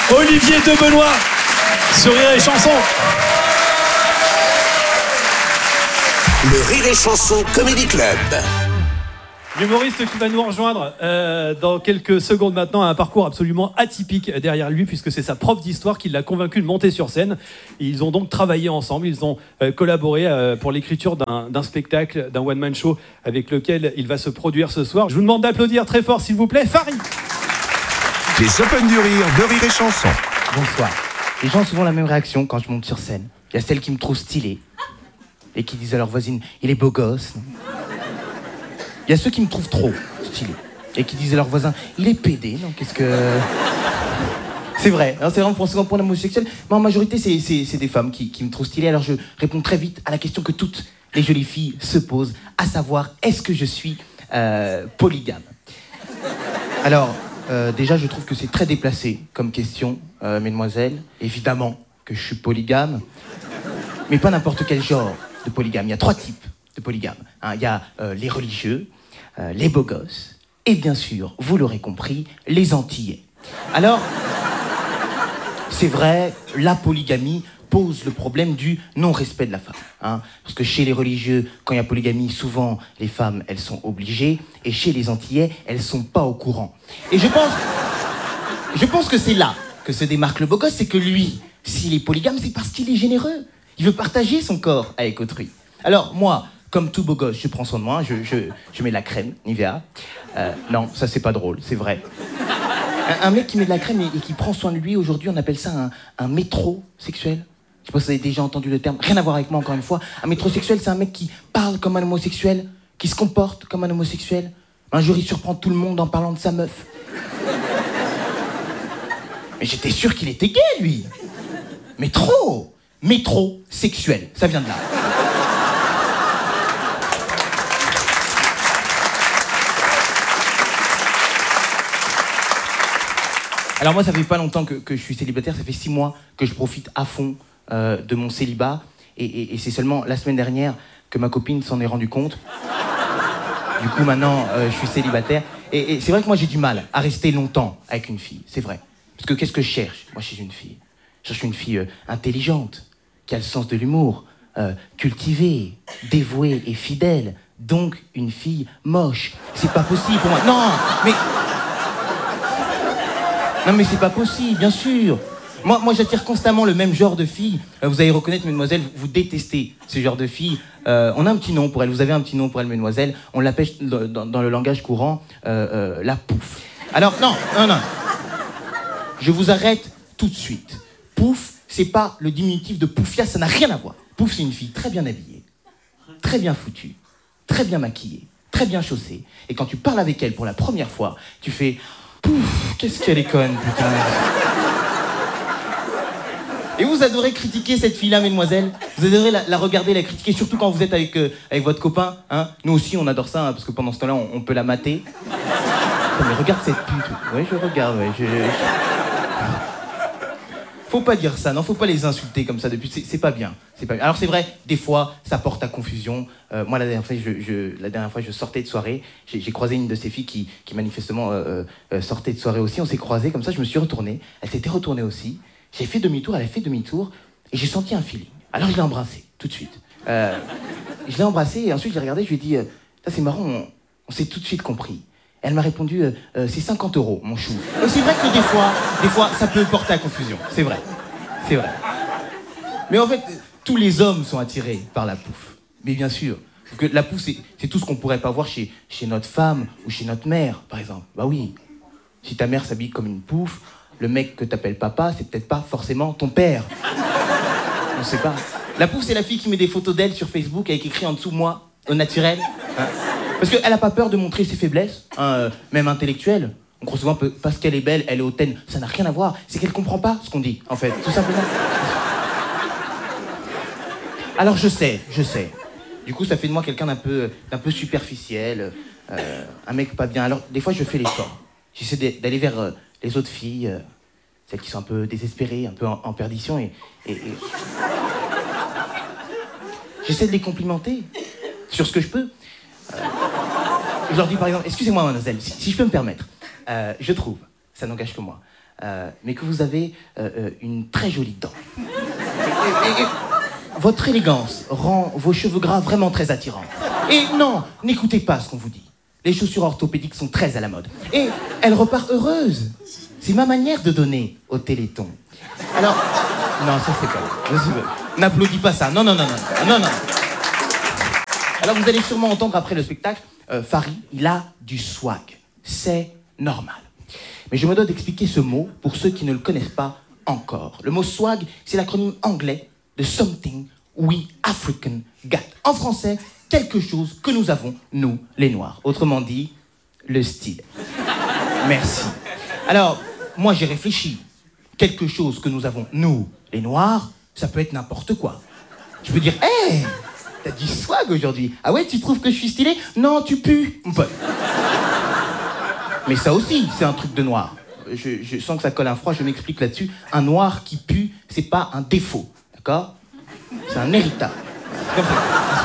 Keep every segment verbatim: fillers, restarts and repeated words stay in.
Olivier Debenoît sur Rire et Chanson. Le Rire et Chanson Comedy Club. L'humoriste qui va nous rejoindre euh, dans quelques secondes maintenant a un parcours absolument atypique derrière lui, puisque c'est sa prof d'histoire qui l'a convaincu de monter sur scène. Et ils ont donc travaillé ensemble, ils ont euh, collaboré euh, pour l'écriture d'un, d'un spectacle, d'un one-man show avec lequel il va se produire ce soir. Je vous demande d'applaudir très fort, s'il vous plaît, Farid. Les Open du Rire de Rire et Chanson. Bonsoir. Les gens ont souvent la même réaction quand je monte sur scène. Il y a celles qui me trouvent stylé et qui disent à leur voisine « il est beau gosse ». Il y a ceux qui me trouvent trop stylé et qui disent à leur voisin « il est pédé ». Non, qu'est-ce que... C'est vrai, hein, c'est vraiment pour un second point d'homosexuel. Mais en majorité, c'est, c'est, c'est des femmes qui, qui me trouvent stylé. Alors je réponds très vite à la question que toutes les jolies filles se posent, à savoir, est-ce que je suis euh, polygame ? Alors, euh, déjà, je trouve que c'est très déplacé comme question, euh, mesdemoiselles. Évidemment que je suis polygame, mais pas n'importe quel genre de polygame. Il y a trois types de polygames. Hein, il y a euh, les religieux, euh, les beaux gosses, et bien sûr, vous l'aurez compris, les Antillais. Alors, c'est vrai, la polygamie pose le problème du non-respect de la femme. Hein, parce que chez les religieux, quand il y a polygamie, souvent, les femmes, elles sont obligées, et chez les Antillais, elles sont pas au courant. Et je pense, je pense que c'est là que se démarque le beau gosse, c'est que lui, s'il est polygame, c'est parce qu'il est généreux. Il veut partager son corps avec autrui. Alors, moi, comme tout beau gosse, je prends soin de moi, je, je, je mets de la crème, Nivea. Euh, non, ça c'est pas drôle, c'est vrai. Un, un mec qui met de la crème et, et qui prend soin de lui, aujourd'hui on appelle ça un, un métrosexuel. Je sais pas si vous avez déjà entendu le terme, rien à voir avec moi encore une fois. Un métrosexuel, c'est un mec qui parle comme un homosexuel, qui se comporte comme un homosexuel. Un jour il surprend tout le monde en parlant de sa meuf. Mais j'étais sûr qu'il était gay, lui. Mais trop métrosexuel, ça vient de là. Alors moi, ça fait pas longtemps que, que je suis célibataire, ça fait six mois que je profite à fond euh, de mon célibat. Et, et, et c'est seulement la semaine dernière que ma copine s'en est rendue compte. Du coup, maintenant, euh, je suis célibataire. Et, et c'est vrai que moi, j'ai du mal à rester longtemps avec une fille, c'est vrai. Parce que qu'est-ce que je cherche, moi, chez une fille ? Je cherche une fille euh, intelligente, qui a le sens de l'humour, euh, cultivée, dévouée et fidèle. Donc, une fille moche. C'est pas possible pour moi. Non, mais... Non mais c'est pas possible, bien sûr. Moi, moi j'attire constamment le même genre de filles. Euh, vous allez reconnaître, mesdemoiselles, vous détestez ce genre de filles. Euh, on a un petit nom pour elle, vous avez un petit nom pour elle, mesdemoiselles. On l'appelle dans, dans le langage courant euh, euh, la pouffe. Alors, non, non, non. Je vous arrête tout de suite. Pouffe, c'est pas le diminutif de poufia, ça n'a rien à voir. Pouffe, c'est une fille très bien habillée, très bien foutue, très bien maquillée, très bien chaussée. Et quand tu parles avec elle pour la première fois, tu fais... Pouf, qu'est-ce qu'elle est conne, putain. Et vous adorez critiquer cette fille-là, mesdemoiselles. Vous adorez la, la regarder, la critiquer, surtout quand vous êtes avec, euh, avec votre copain. Hein. Nous aussi, on adore ça, hein, parce que pendant ce temps-là, on, on peut la mater. Attends, mais regarde cette pute. Oui, je regarde, ouais. Je... Faut pas dire ça, non, faut pas les insulter comme ça depuis. C'est, c'est pas bien. C'est pas bien. Alors c'est vrai, des fois, ça porte à confusion. Euh, moi, la dernière fois, je, je, la dernière fois, je sortais de soirée. J'ai, j'ai croisé une de ces filles qui, qui manifestement euh, euh, sortait de soirée aussi. On s'est croisés comme ça. Je me suis retourné. Elle s'était retournée aussi. J'ai fait demi-tour. Elle a fait demi-tour et j'ai senti un feeling. Alors je l'ai embrassée tout de suite. Euh, je l'ai embrassée et ensuite je l'ai regardée. Je lui ai dit, euh, ça c'est marrant. On, on s'est tout de suite compris. Elle m'a répondu, euh, euh, c'est cinquante euros, mon chou. Et c'est vrai que des fois, des fois, ça peut porter à confusion. C'est vrai. C'est vrai. Mais en fait, tous les hommes sont attirés par la pouffe. Mais bien sûr. Parce que la pouffe, c'est, c'est tout ce qu'on pourrait pas voir chez, chez notre femme ou chez notre mère, par exemple. Bah oui. Si ta mère s'habille comme une pouffe, le mec que t'appelles papa, c'est peut-être pas forcément ton père. On sait pas. La pouffe, c'est la fille qui met des photos d'elle sur Facebook avec écrit en dessous, moi, au naturel. Hein. Parce qu'elle a pas peur de montrer ses faiblesses, hein, euh, même intellectuelles. On croit souvent que parce qu'elle est belle, elle est hautaine. Ça n'a rien à voir. C'est qu'elle comprend pas ce qu'on dit, en fait, tout simplement. Alors je sais, je sais. Du coup, ça fait de moi quelqu'un d'un peu, d'un peu superficiel, euh, un mec pas bien. Alors, des fois, je fais l'effort. J'essaie d'aller vers euh, les autres filles, euh, celles qui sont un peu désespérées, un peu en, en perdition, et, et, et... j'essaie de les complimenter sur ce que je peux. Euh, je leur dis par exemple, excusez-moi, mademoiselle, si, si je peux me permettre. Euh, je trouve, ça n'engage que moi, euh, mais que vous avez euh, euh, une très jolie dent. Et, et, et, votre élégance rend vos cheveux gras vraiment très attirants. Et non, n'écoutez pas ce qu'on vous dit. Les chaussures orthopédiques sont très à la mode. Et elle repart heureuse. C'est ma manière de donner au Téléthon. Alors, non, ça c'est pas... N'applaudis pas ça. Non, non, non, non, non, non. Alors vous allez sûrement entendre après le spectacle, euh, Farid, il a du swag. C'est normal. Mais je me dois d'expliquer ce mot pour ceux qui ne le connaissent pas encore. Le mot swag, c'est l'acronyme anglais de Something We African Got. En français, quelque chose que nous avons, nous, les Noirs. Autrement dit, le style. Merci. Alors, moi j'ai réfléchi. Quelque chose que nous avons, nous, les Noirs, ça peut être n'importe quoi. Je peux dire, hé, hey, t'as du swag aujourd'hui. Ah ouais, tu trouves que je suis stylé? Non, tu pues, mon pote. Mais ça aussi, c'est un truc de noir. Je, je sens que ça colle un froid, je m'explique là-dessus. Un noir qui pue, c'est pas un défaut, d'accord? C'est un héritage. C'est comme ça.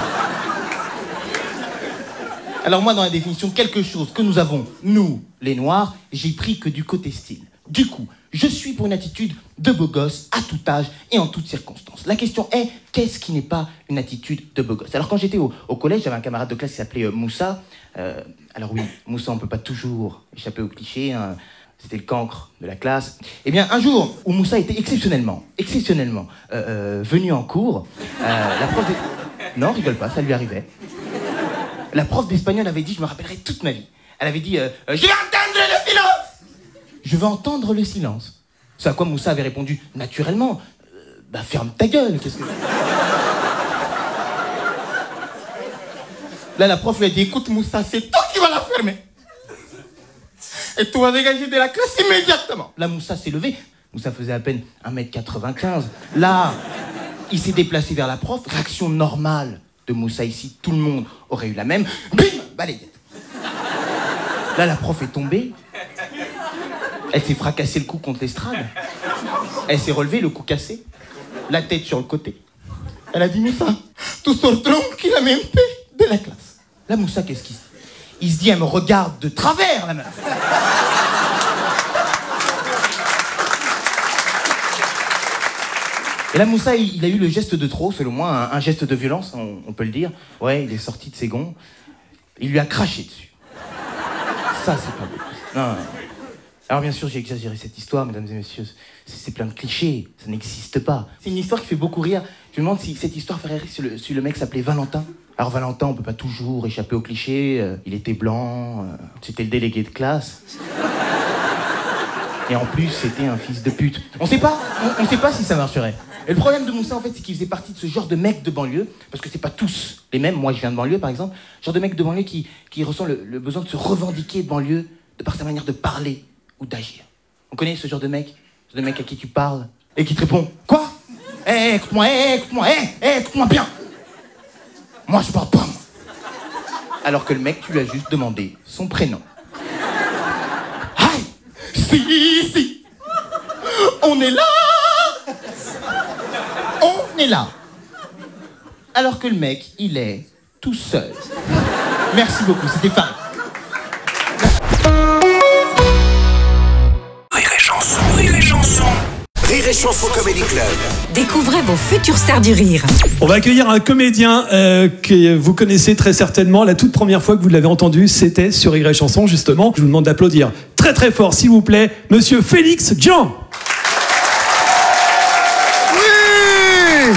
Alors moi, dans la définition, quelque chose que nous avons, nous, les Noirs, j'ai pris que du côté style. Du coup, je suis pour une attitude de beau gosse à tout âge et en toutes circonstances. La question est, qu'est-ce qui n'est pas une attitude de beau gosse? Alors quand j'étais au, au collège, j'avais un camarade de classe qui s'appelait euh, Moussa. Euh, alors oui, Moussa, on peut pas toujours échapper au cliché, hein. C'était le cancre de la classe. Eh bien, un jour où Moussa était exceptionnellement, exceptionnellement euh, euh, venu en cours, euh, la prof... De... Non, rigole pas, ça lui arrivait. La prof d'espagnol avait dit, je me rappellerai toute ma vie, elle avait dit euh, « Je vais entendre le silence !» Je veux entendre le silence. C'est à quoi Moussa avait répondu naturellement euh, « Bah ferme ta gueule, qu'est-ce que... » Là, la prof lui a dit « Écoute Moussa, c'est toi qui vas la fermer. Et tu vas dégager de la classe immédiatement. » Là, Moussa s'est levé. Moussa faisait à peine un mètre quatre-vingt-quinze. Là, il s'est déplacé vers la prof. Réaction normale de Moussa ici, tout le monde aurait eu la même. Bim, balayette. Là, la prof est tombée. Elle s'est fracassé le cou contre l'estrade. Elle s'est relevée, le cou cassé. La tête sur le côté. Elle a dit, Moussa, tu sors tranquillement de la classe. Là, Moussa, qu'est-ce qu'il se dit? Il se dit, elle me regarde de travers, la meuf. Et là, Moussa, il, il a eu le geste de trop, selon moi, un, un geste de violence, on, on peut le dire. Ouais, il est sorti de ses gonds. Il lui a craché dessus. Ça, c'est pas beau. Non, non. Alors, bien sûr, j'ai exagéré cette histoire, mesdames et messieurs. C'est, c'est plein de clichés, ça n'existe pas. C'est une histoire qui fait beaucoup rire. Je me demande si cette histoire ferait rire si le, si le mec s'appelait Valentin. Alors, Valentin, on peut pas toujours échapper aux clichés. Euh, il était blanc, euh, c'était le délégué de classe. Et en plus, c'était un fils de pute. On sait pas, on, on sait pas si ça marcherait. Et le problème de Moussa, en fait, c'est qu'il faisait partie de ce genre de mec de banlieue, parce que c'est pas tous les mêmes. Moi, je viens de banlieue, par exemple. Genre de mec de banlieue qui, qui ressent le, le besoin de se revendiquer de banlieue de par sa manière de parler ou d'agir. On connaît ce genre de mec? Ce genre de mec à qui tu parles et qui te répond « Quoi? Eh, hey, écoute-moi, eh, hey, écoute-moi, eh, hey, hey, écoute-moi bien. Moi, je parle pas, moi. » Alors que le mec, tu lui as juste demandé son prénom. Hi! Si, si! On est là! On est là! Alors que le mec, il est tout seul. Merci beaucoup, c'était Farid. Rire et chanson, rire et chanson. Rire et chanson Comedy Club. Découvrez vos futures stars du rire. On va accueillir un comédien euh, que vous connaissez très certainement. La toute première fois que vous l'avez entendu, c'était sur Rire et chanson, justement. Je vous demande d'applaudir très très fort, s'il vous plaît, Monsieur Félix Jean. Oui!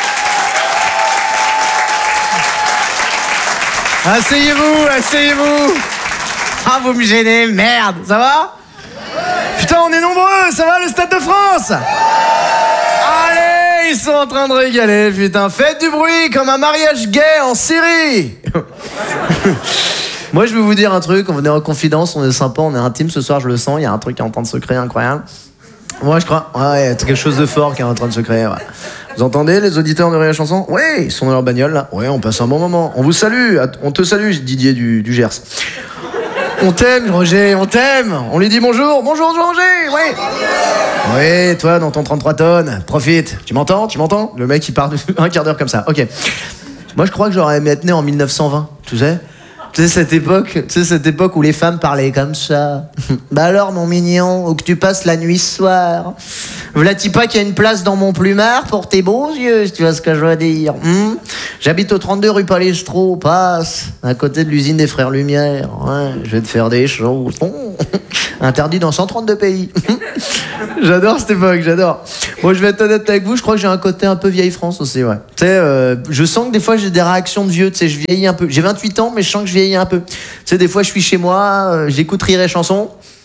Asseyez-vous, asseyez-vous. Ah, vous me gênez, merde, ça va? Putain, on est nombreux, ça va, le Stade de France? Allez, ils sont en train de régaler, putain. Faites du bruit comme un mariage gay en Syrie. Moi, je vais vous dire un truc, on est en confidence, on est sympa, on est intime ce soir, je le sens, il y a un truc qui est en train de se créer incroyable. Moi, je crois, ouais, il y a quelque chose de fort qui est en train de se créer, ouais. Vous entendez, les auditeurs de Rire et Chanson? Oui, ils sont dans leur bagnole, là. Ouais, on passe un bon moment. On vous salue, on te salue, Didier du, du Gers. On t'aime, Roger, on t'aime. On lui dit bonjour. Bonjour, Roger, ouais. Oui, toi, dans ton trente-trois tonnes, profite. Tu m'entends? Tu m'entends? Le mec, il part un quart d'heure comme ça. Ok. Moi, je crois que j'aurais aimé être né en mille neuf cent vingt, tu sais. Tu sais, cette époque, tu sais, cette époque où les femmes parlaient comme ça. Bah alors, mon mignon, où que tu passes la nuit ce soir. V'là-t-il pas qu'il y a une place dans mon plumard pour tes beaux yeux, si tu vois ce que je veux dire. Hmm J'habite au trente-deux rue Palestro, passe, à côté de l'usine des Frères Lumière. Ouais, je vais te faire des choses. Oh. Interdit dans cent trente-deux pays. J'adore cette époque, j'adore. Bon, je vais être honnête avec vous, je crois que j'ai un côté un peu vieille France aussi, ouais. Tu sais, euh, je sens que des fois j'ai des réactions de vieux, tu sais, je vieillis un peu. J'ai vingt-huit ans, mais je sens que je vieillis un peu. Tu sais, des fois je suis chez moi, euh, j'écoute Rire et Chanson.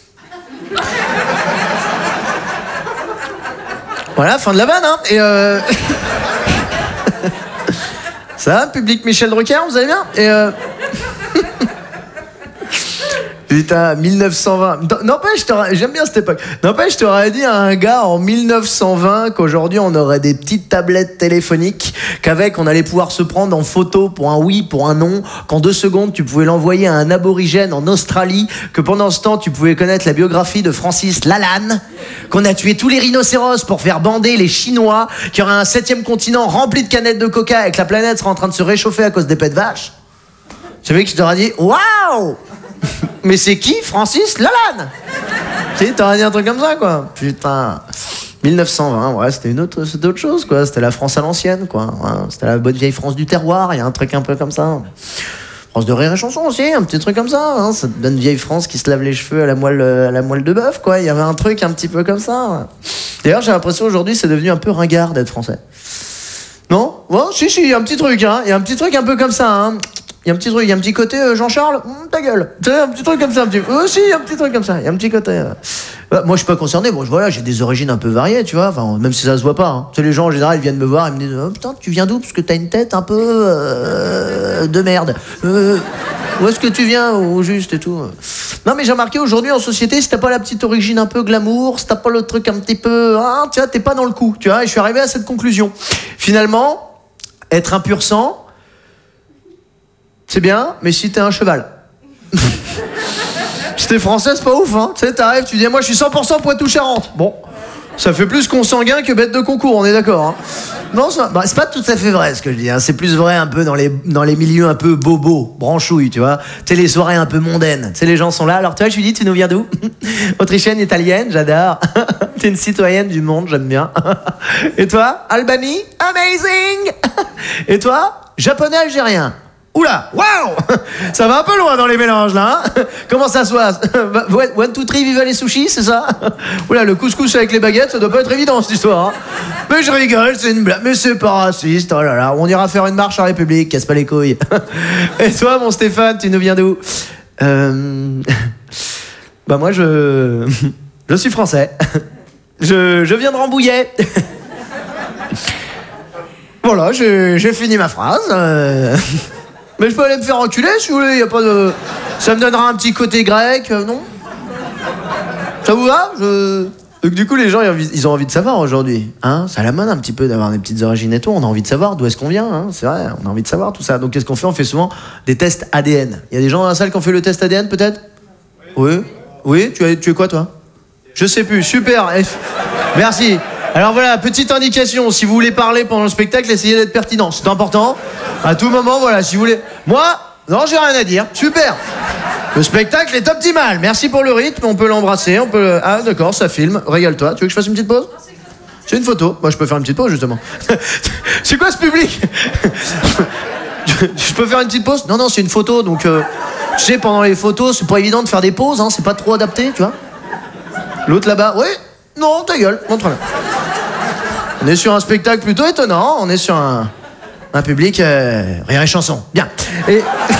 Voilà, fin de la vanne, hein. Et euh... ça, public Michel Drucker, vous allez bien? Et euh... Putain, mille neuf cent vingt. N'empêche, j'aime bien cette époque. N'empêche, je t'aurais dit à un gars en mille neuf cent vingt qu'aujourd'hui on aurait des petites tablettes téléphoniques, qu'avec on allait pouvoir se prendre en photo pour un oui, pour un non, qu'en deux secondes tu pouvais l'envoyer à un aborigène en Australie, que pendant ce temps tu pouvais connaître la biographie de Francis Lalanne, qu'on a tué tous les rhinocéros pour faire bander les Chinois, qu'il y aurait un septième continent rempli de canettes de coca et que la planète serait en train de se réchauffer à cause des pets de vache. Tu savais que je t'aurais dit waouh! Mais c'est qui Francis Lalanne? Tu sais, t'aurais dit un truc comme ça, quoi. Putain. mille neuf cent vingt, ouais, c'était une autre, c'était autre chose, quoi. C'était la France à l'ancienne, quoi. Ouais, c'était la bonne vieille France du terroir, il y a un truc un peu comme ça. France de Rire et Chanson aussi, un petit truc comme ça. Hein. Cette bonne vieille France qui se lave les cheveux à la moelle, à la moelle de bœuf, quoi. Il y avait un truc un petit peu comme ça. Ouais. D'ailleurs, j'ai l'impression aujourd'hui, c'est devenu un peu ringard d'être français. Non? Ouais, si, si, il y a un petit truc, hein. Il y a un petit truc un peu comme ça, hein. Il y a un petit truc, il y a un petit côté euh, Jean-Charles, hum, ta gueule. Tu sais, un petit truc comme ça, un petit. Euh, si, il y a un petit truc comme ça. Il y a un petit côté. Euh... Bah, moi, je suis pas concerné. Bon, voilà, j'ai des origines un peu variées, tu vois. Enfin, même si ça se voit pas. Hein. Tu sais, les gens en général, ils viennent me voir, ils me disent, oh, putain, tu viens d'où? Parce que t'as une tête un peu euh, de merde. Euh, où est-ce que tu viens au juste et tout? Non, mais j'ai remarqué aujourd'hui en société, si t'as pas la petite origine un peu glamour, si t'as pas le truc un petit peu, ah, tu vois, t'es pas dans le coup, tu vois. Et je suis arrivé à cette conclusion. Finalement, être un pur sang. C'est bien, mais si t'es un cheval. Si t'es français, c'est pas ouf, hein. Tu sais, t'arrives, tu dis, moi je suis cent pour cent Poitou-Charentes. Bon, ça fait plus consanguin que bête de concours, on est d'accord, hein. Non, ça, bah, c'est pas tout à fait vrai ce que je dis, hein. C'est plus vrai un peu dans les, dans les milieux un peu bobos, branchouilles, tu vois. Tu sais, les soirées un peu mondaines. Tu sais, les gens sont là. Alors, toi, je lui dis, tu nous viens d'où? Autrichienne, italienne, j'adore. T'es une citoyenne du monde, j'aime bien. Et toi? Albanie? Amazing. Et toi? Japonais, algérien. Oula, waouh, ça va un peu loin dans les mélanges là, hein. Comment ça se passe? One, two, three, viva les sushis, c'est ça? Oula, le couscous avec les baguettes, ça doit pas être évident cette histoire, hein. Mais je rigole, c'est une blague, mais c'est pas raciste, oh là là, on ira faire une marche en République, casse pas les couilles. Et toi, mon Stéphane, tu nous viens d'où? Euh... Bah moi, je... je suis français. Je, je viens de Rambouillet. Voilà, j'ai, j'ai fini ma phrase. Euh... Mais je peux aller me faire enculer si vous voulez, y a pas de... Ça me donnera un petit côté grec, euh, non? Ça vous va? Je... Donc du coup, les gens, ils ont envie de savoir aujourd'hui. Hein, c'est à la mode un petit peu d'avoir des petites origines et tout. On a envie de savoir d'où est-ce qu'on vient, hein, c'est vrai, on a envie de savoir tout ça. Donc qu'est-ce qu'on fait? On fait souvent des tests A D N. Il y a des gens dans la salle qui ont fait le test A D N, peut-être? Oui. Oui, tu es, tu es quoi, toi? Je sais plus, super. Merci. Alors voilà, petite indication, si vous voulez parler pendant le spectacle, essayez d'être pertinent, c'est important. À tout moment, voilà, si vous voulez... Moi, non, j'ai rien à dire, super. Le spectacle est optimal, merci pour le rythme, on peut l'embrasser, on peut... Ah d'accord, ça filme, régale-toi. Tu veux que je fasse une petite pause? C'est une photo, moi je peux faire une petite pause justement. C'est quoi ce public? Je peux faire une petite pause? Non, non, c'est une photo, donc... Euh, tu sais, pendant les photos, c'est pas évident de faire des pauses, hein, c'est pas trop adapté, tu vois. L'autre là-bas, oui? Non, ta gueule, montre-la. On est sur un spectacle plutôt étonnant, on est sur un, un public euh, Rire et Chanson. Bien. Et...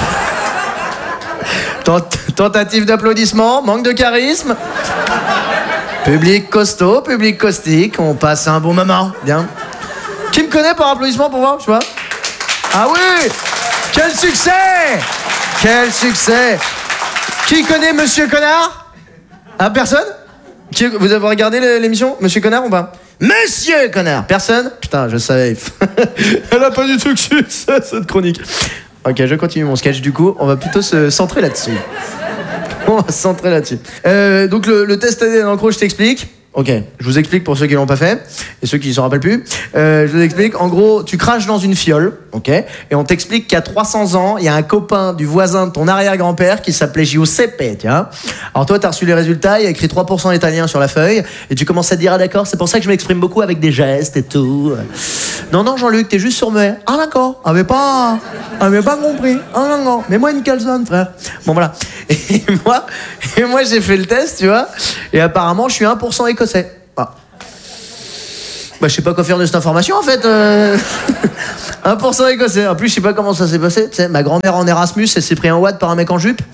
Tentative d'applaudissement, manque de charisme. Public costaud, public caustique, on passe un bon moment. Bien. Qui me connaît par applaudissement pour voir, je vois? Ah oui! Quel succès! Quel succès! Qui connaît Monsieur Connard? Ah, personne? Qui, vous avez regardé l'émission Monsieur Connard ou pas? Monsieur Connard! Personne? Putain, je savais. Elle a pas du tout de succès, cette chronique. Ok, je continue mon sketch du coup. On va plutôt se centrer là-dessus. On va se centrer là-dessus. Euh, donc le, le test A D N, en gros, je t'explique. Ok, je vous explique pour ceux qui l'ont pas fait et ceux qui s'en rappellent plus. Euh, je vous explique. En gros, tu craches dans une fiole. ok ? Et on t'explique qu'à trois cents ans, il y a un copain du voisin de ton arrière-grand-père qui s'appelait Giuseppe, tiens. Alors toi, t'as reçu les résultats, il y a écrit trois pour cent italien sur la feuille, et tu commences à te dire, ah d'accord, c'est pour ça que je m'exprime beaucoup avec des gestes et tout. Non, non, Jean-Luc, t'es juste sourd-muet. Ah d'accord, avait pas, avait pas compris. Ah non, non, mets-moi une calzone, frère. Bon voilà. Et moi, et moi j'ai fait le test, tu vois, et apparemment, je suis un pour cent écossais. Ah. Bah, je sais pas quoi faire de cette information en fait. Euh... un pour cent écossais. En plus, je sais pas comment ça s'est passé. Tu sais, ma grand-mère en Erasmus, elle s'est pris un watt par un mec en jupe.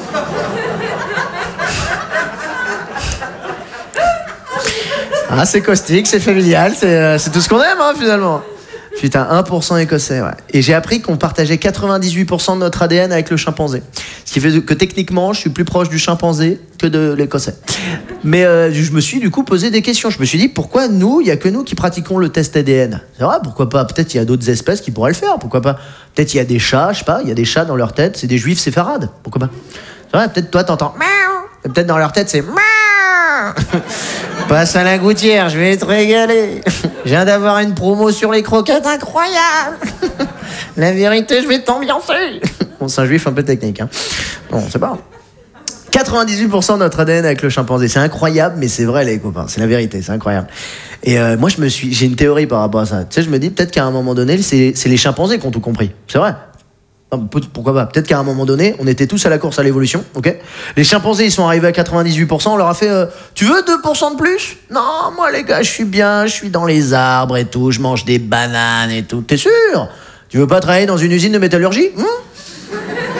Ah, c'est caustique, c'est familial, c'est, euh, c'est tout ce qu'on aime hein, finalement. Putain, un pour cent écossais, ouais. Et j'ai appris qu'on partageait quatre-vingt-dix-huit pour cent de notre A D N avec le chimpanzé. Ce qui fait que techniquement, je suis plus proche du chimpanzé que de l'écossais. Mais euh, je me suis du coup posé des questions. Je me suis dit, pourquoi nous, il n'y a que nous qui pratiquons le test A D N ? C'est vrai, pourquoi pas ? Peut-être il y a d'autres espèces qui pourraient le faire, pourquoi pas ? Peut-être il y a des chats, je sais pas, il y a des chats dans leur tête, c'est des juifs séfarades, pourquoi pas ? C'est vrai, peut-être toi t'entends miaou. Et peut-être dans leur tête c'est miaou. Passe à la gouttière, je vais te régaler. Je viens d'avoir une promo sur les croquettes incroyable. La vérité, je vais t'ambiancer. Bon, c'est un juif un peu technique, hein. Bon, c'est pas. quatre-vingt-dix-huit pour cent de notre A D N avec le chimpanzé. C'est incroyable, mais c'est vrai, les copains. C'est la vérité, c'est incroyable. Et euh, moi, je me suis, j'ai une théorie par rapport à ça. Tu sais, je me dis peut-être qu'à un moment donné, c'est, c'est les chimpanzés qui ont tout compris. C'est vrai. Pourquoi pas ? Peut-être qu'à un moment donné, on était tous à la course à l'évolution, ok ? Les chimpanzés, ils sont arrivés à quatre-vingt-dix-huit pour cent, on leur a fait euh, « Tu veux deux pour cent de plus ? Non, moi les gars, je suis bien, je suis dans les arbres et tout, je mange des bananes et tout. T'es sûr ? Tu veux pas travailler dans une usine de métallurgie ? hmm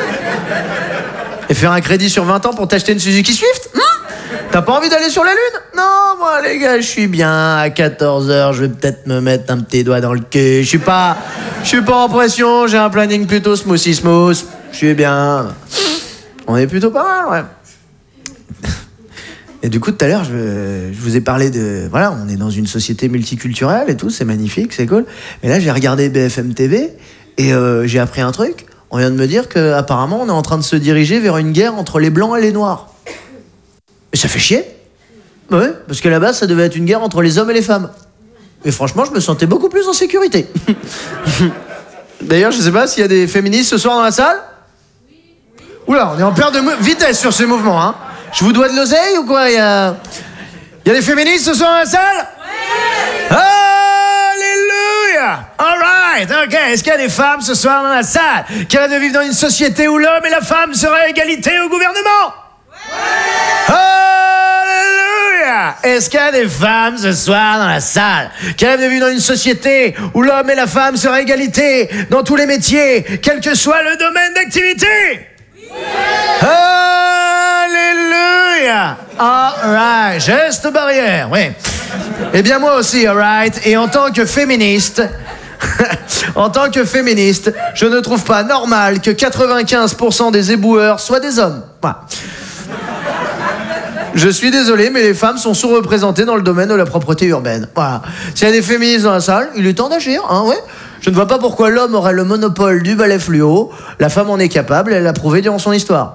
Et faire un crédit sur vingt ans pour t'acheter une Suzuki Swift ? hmm T'as pas envie d'aller sur la Lune ? Non, moi les gars, je suis bien, à quatorze heures, je vais peut-être me mettre un petit doigt dans le cul, je suis pas... Je suis pas en pression, j'ai un planning plutôt smoothie smooth, je suis bien. On est plutôt pas mal, ouais. Et du coup, tout à l'heure, je, je vous ai parlé de... Voilà, on est dans une société multiculturelle et tout, c'est magnifique, c'est cool. Mais là, j'ai regardé B F M T V et euh, j'ai appris un truc. On vient de me dire qu'apparemment, on est en train de se diriger vers une guerre entre les Blancs et les Noirs. Et ça fait chier. Ouais, parce qu'à la base, ça devait être une guerre entre les hommes et les femmes. Et franchement, je me sentais beaucoup plus en sécurité. D'ailleurs, je sais pas s'il y a des féministes ce soir dans la salle. Oula, on est en perte de mo- vitesse sur ces mouvements, hein. Je vous dois de l'oseille ou quoi ? Il y a... Il y a des féministes ce soir dans la salle ? Oui. Alléluia. All right, ok. Est-ce qu'il y a des femmes ce soir dans la salle qui rêvent de vivre dans une société où l'homme et la femme seraient à égalité au gouvernement ? Oui. Est-ce qu'il y a des femmes ce soir dans la salle qui rêvent de vivre dans une société où l'homme et la femme seraient à égalité dans tous les métiers, quel que soit le domaine d'activité ? Oui. Alléluia. All right, geste barrière, oui. Eh bien moi aussi, all right. Et en tant que féministe, en tant que féministe, je ne trouve pas normal que quatre-vingt-quinze pour cent des éboueurs soient des hommes. Voilà. Je suis désolé, mais les femmes sont sous-représentées dans le domaine de la propreté urbaine. Voilà. S'il y a des féministes dans la salle, il est temps d'agir, hein, ouais. Je ne vois pas pourquoi l'homme aurait le monopole du balai fluo. La femme en est capable, elle l'a prouvé durant son histoire.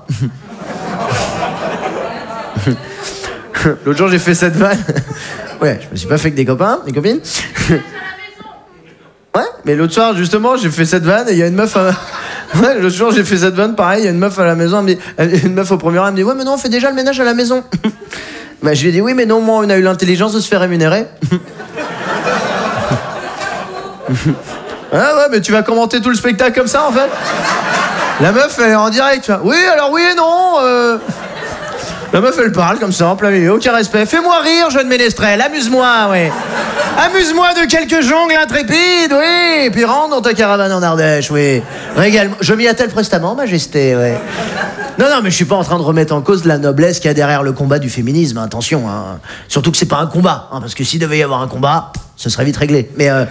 L'autre jour, j'ai fait cette vanne. Ouais, je me suis pas fait que des copains, des copines. Ouais, mais l'autre soir, justement, j'ai fait cette vanne et il y a une meuf... À... Ouais, l'autre jour, j'ai fait cette vanne, pareil, il y a une meuf à la maison, elle me dit, une meuf au premier rang, elle me dit « Ouais, mais non, on fait déjà le ménage à la maison. » Bah, je lui ai dit « Oui, mais non, moi, on a eu l'intelligence de se faire rémunérer. » Ah ouais, mais tu vas commenter tout le spectacle comme ça, en fait. La meuf, elle est en direct, tu vois. Oui, alors oui et non, euh... La meuf, elle parle comme ça, en plein milieu, aucun respect. Fais-moi rire, jeune ménestrel, amuse-moi, oui. Amuse-moi de quelques jongles intrépides, oui. Et puis rentre dans ta caravane en Ardèche, oui. Régale-moi. Je m'y attelle prestamment, majesté, oui. Non, non, mais je suis pas en train de remettre en cause la noblesse qu'il y a derrière le combat du féminisme, hein, attention. Hein. Surtout que c'est pas un combat, hein, parce que s'il devait y avoir un combat, ce serait vite réglé. Mais euh...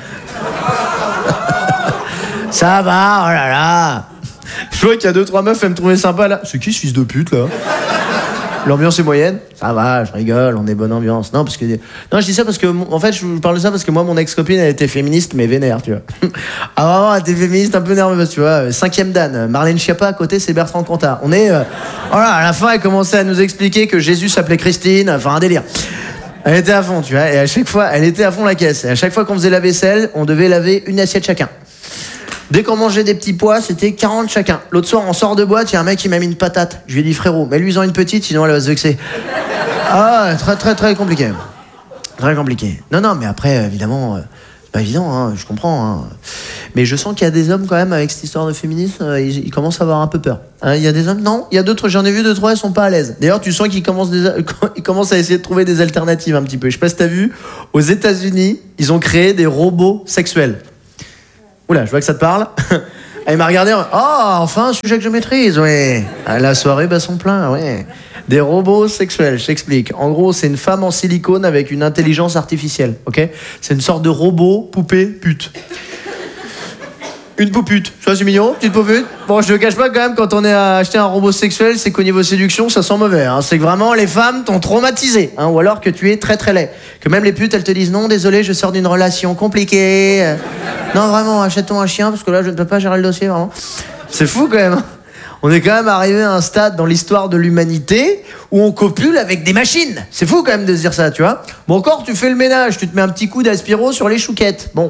ça va, oh là là. Je vois qu'il y a deux, trois meufs, elles me trouvaient sympa, là. C'est qui ce fils de pute, là? L'ambiance est moyenne, ça va, je rigole, on est bonne ambiance. Non, parce que non, je dis ça parce que en fait, je vous parle de ça parce que moi, mon ex-copine, elle était féministe, mais vénère, tu vois. Ah vraiment, elle était féministe, un peu nerveuse, tu vois. Cinquième Dan, Marlène Schiappa à côté, c'est Bertrand Cantat. On est, euh... voilà, à la fin, elle commençait à nous expliquer que Jésus s'appelait Christine, enfin un délire. Elle était à fond, tu vois. Et à chaque fois, elle était à fond la caisse. Et à chaque fois qu'on faisait la vaisselle, on devait laver une assiette chacun. Dès qu'on mangeait des petits pois, c'était quarante chacun. L'autre soir, on sort de boîte, il y a un mec qui m'a mis une patate. Je lui ai dit, frérot, mais lui, ils ont une petite, sinon elle va se vexer. Ah, très, très, très compliqué. Très compliqué. Non, non, mais après, évidemment, euh, c'est pas évident, hein, je comprends. Hein. Mais je sens qu'il y a des hommes, quand même, avec cette histoire de féminisme, euh, ils, ils commencent à avoir un peu peur. Hein, il y a des hommes, non, il y a d'autres, j'en ai vu deux, trois, ils sont pas à l'aise. D'ailleurs, tu sens qu'ils commencent, des, ils commencent à essayer de trouver des alternatives un petit peu. Je sais pas si t'as vu, aux États-Unis, ils ont créé des robots sexuels. Oula, je vois que ça te parle. Elle m'a regardé, oh, enfin un sujet que je maîtrise, ouais. La soirée bat son plein, ouais. Des robots sexuels, je t'explique. En gros, c'est une femme en silicone avec une intelligence artificielle, ok? C'est une sorte de robot, poupée, pute. Une poupute, ça c'est mignon, petite poupute. Bon, je te cache pas quand même, quand on est à acheter un robot sexuel, c'est qu'au niveau séduction, ça sent mauvais. Hein. C'est que vraiment, les femmes t'ont traumatisé. Hein, ou alors que tu es très très laid. Que même les putes, elles te disent, non, désolé, je sors d'une relation compliquée. Euh, non, vraiment, achète-toi un chien, parce que là, je ne peux pas gérer le dossier, vraiment. C'est fou quand même. On est quand même arrivé à un stade dans l'histoire de l'humanité où on copule avec des machines. C'est fou quand même de se dire ça, tu vois. Bon, encore, tu fais le ménage, tu te mets un petit coup d'aspiro sur les chouquettes. Bon.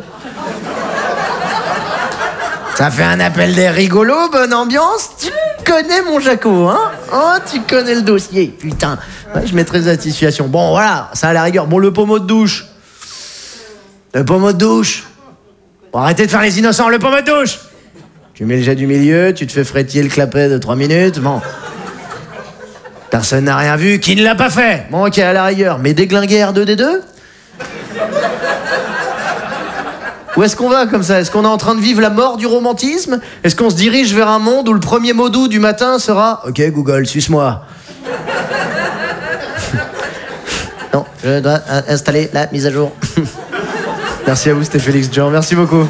Ça fait un appel d'air rigolo, bonne ambiance. Tu connais mon Jaco, hein? Oh, tu connais le dossier, putain. Ouais, je mettrai la situation. Bon, voilà, ça à la rigueur. Bon, le pommeau de douche. Le pommeau de douche. Bon, arrêtez de faire les innocents, le pommeau de douche. Tu mets le jet du milieu, tu te fais frétiller le clapet de trois minutes, bon. Personne n'a rien vu, qui ne l'a pas fait? Bon, ok, à la rigueur. Mais déglinguer R deux D deux? Où est-ce qu'on va comme ça? Est-ce qu'on est en train de vivre la mort du romantisme? Est-ce qu'on se dirige vers un monde où le premier mot doux du matin sera « Ok Google, suce-moi ». Non, je dois installer la mise à jour. Merci à vous, c'était Félix Jean. Merci beaucoup.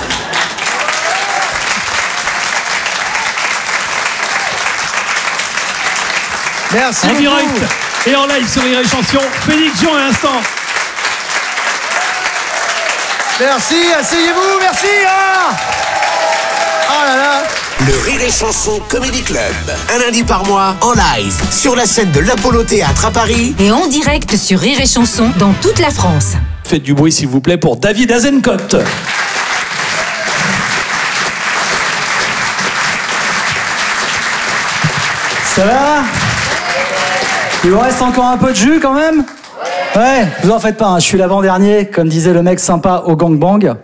Merci en beaucoup. direct et en live sur Rire et Chanson, Félix Jean à l'instant. Merci, asseyez-vous, merci. Ah oh là là. Le Rire et Chanson Comedy Club, un lundi par mois en live sur la scène de l'Apollo Théâtre à Paris Et en direct sur Rire et Chanson dans toute la France. Faites du bruit s'il vous plaît pour David Azencott. Ça va? Il vous reste encore un peu de jus quand même? Ouais, vous en faites pas, hein, je suis l'avant-dernier, comme disait le mec sympa au gangbang.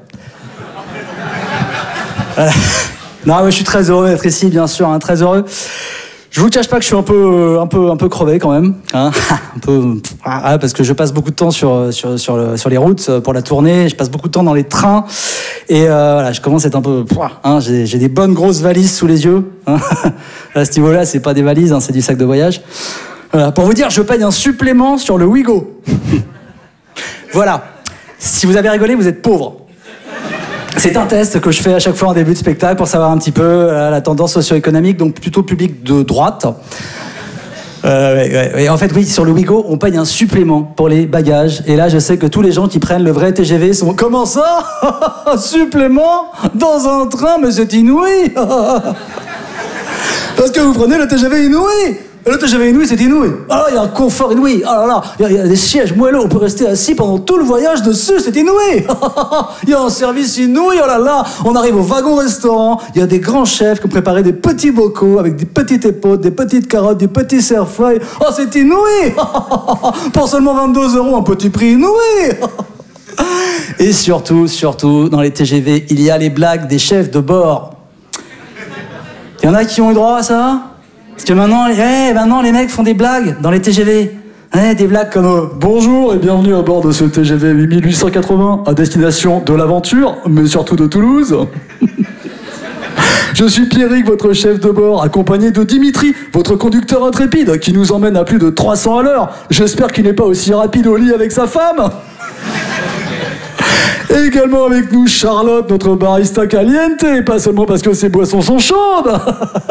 Euh, non, mais je suis très heureux d'être ici, bien sûr, hein, très heureux. Je vous cache pas que je suis un peu, un peu, un peu crevé quand même, hein, un peu, ah, parce que je passe beaucoup de temps sur, sur, sur, le, sur les routes pour la tournée, je passe beaucoup de temps dans les trains, et euh, voilà, je commence à être un peu, hein, j'ai, j'ai des bonnes grosses valises sous les yeux. Hein. À ce niveau-là, c'est pas des valises, hein, c'est du sac de voyage. Voilà, pour vous dire, je paye un supplément sur le Wigo. Voilà. Si vous avez rigolé, vous êtes pauvre. C'est un test que je fais à chaque fois en début de spectacle pour savoir un petit peu euh, la tendance socio-économique, donc plutôt public de droite. Euh, ouais, ouais. Et en fait, oui, sur le Wigo, on paye un supplément pour les bagages. Et là, je sais que tous les gens qui prennent le vrai T G V sont... Comment ça? Supplément dans un train? Mais c'est inouï. Parce que vous prenez le T G V inouï. Le T G V inouï, c'est inouï. Ah, il y a un confort inouï. Ah là là, il y, y a des sièges moelleux, on peut rester assis pendant tout le voyage dessus, c'est inouï. Il y a un service inouï, oh là là. On arrive au wagon-restaurant, il y a des grands chefs qui ont préparé des petits bocaux avec des petites épautes, des petites carottes, des petits cerfeuils. Oh, c'est inouï. Pour seulement vingt-deux euros, un petit prix inouï. Et surtout, surtout, dans les T G V, il y a les blagues des chefs de bord. Il y en a qui ont eu droit à ça? Parce que maintenant, eh, maintenant, les mecs font des blagues dans les T G V. Eh, des blagues comme euh, « Bonjour et bienvenue à bord de ce T G V huit mille huit cent quatre-vingts à destination de l'aventure, mais surtout de Toulouse. Je suis Pierrick, votre chef de bord, accompagné de Dimitri, votre conducteur intrépide, qui nous emmène à plus de trois cents à l'heure. J'espère qu'il n'est pas aussi rapide au lit avec sa femme. Et également avec nous Charlotte, notre barista caliente, et pas seulement parce que ses boissons sont chaudes.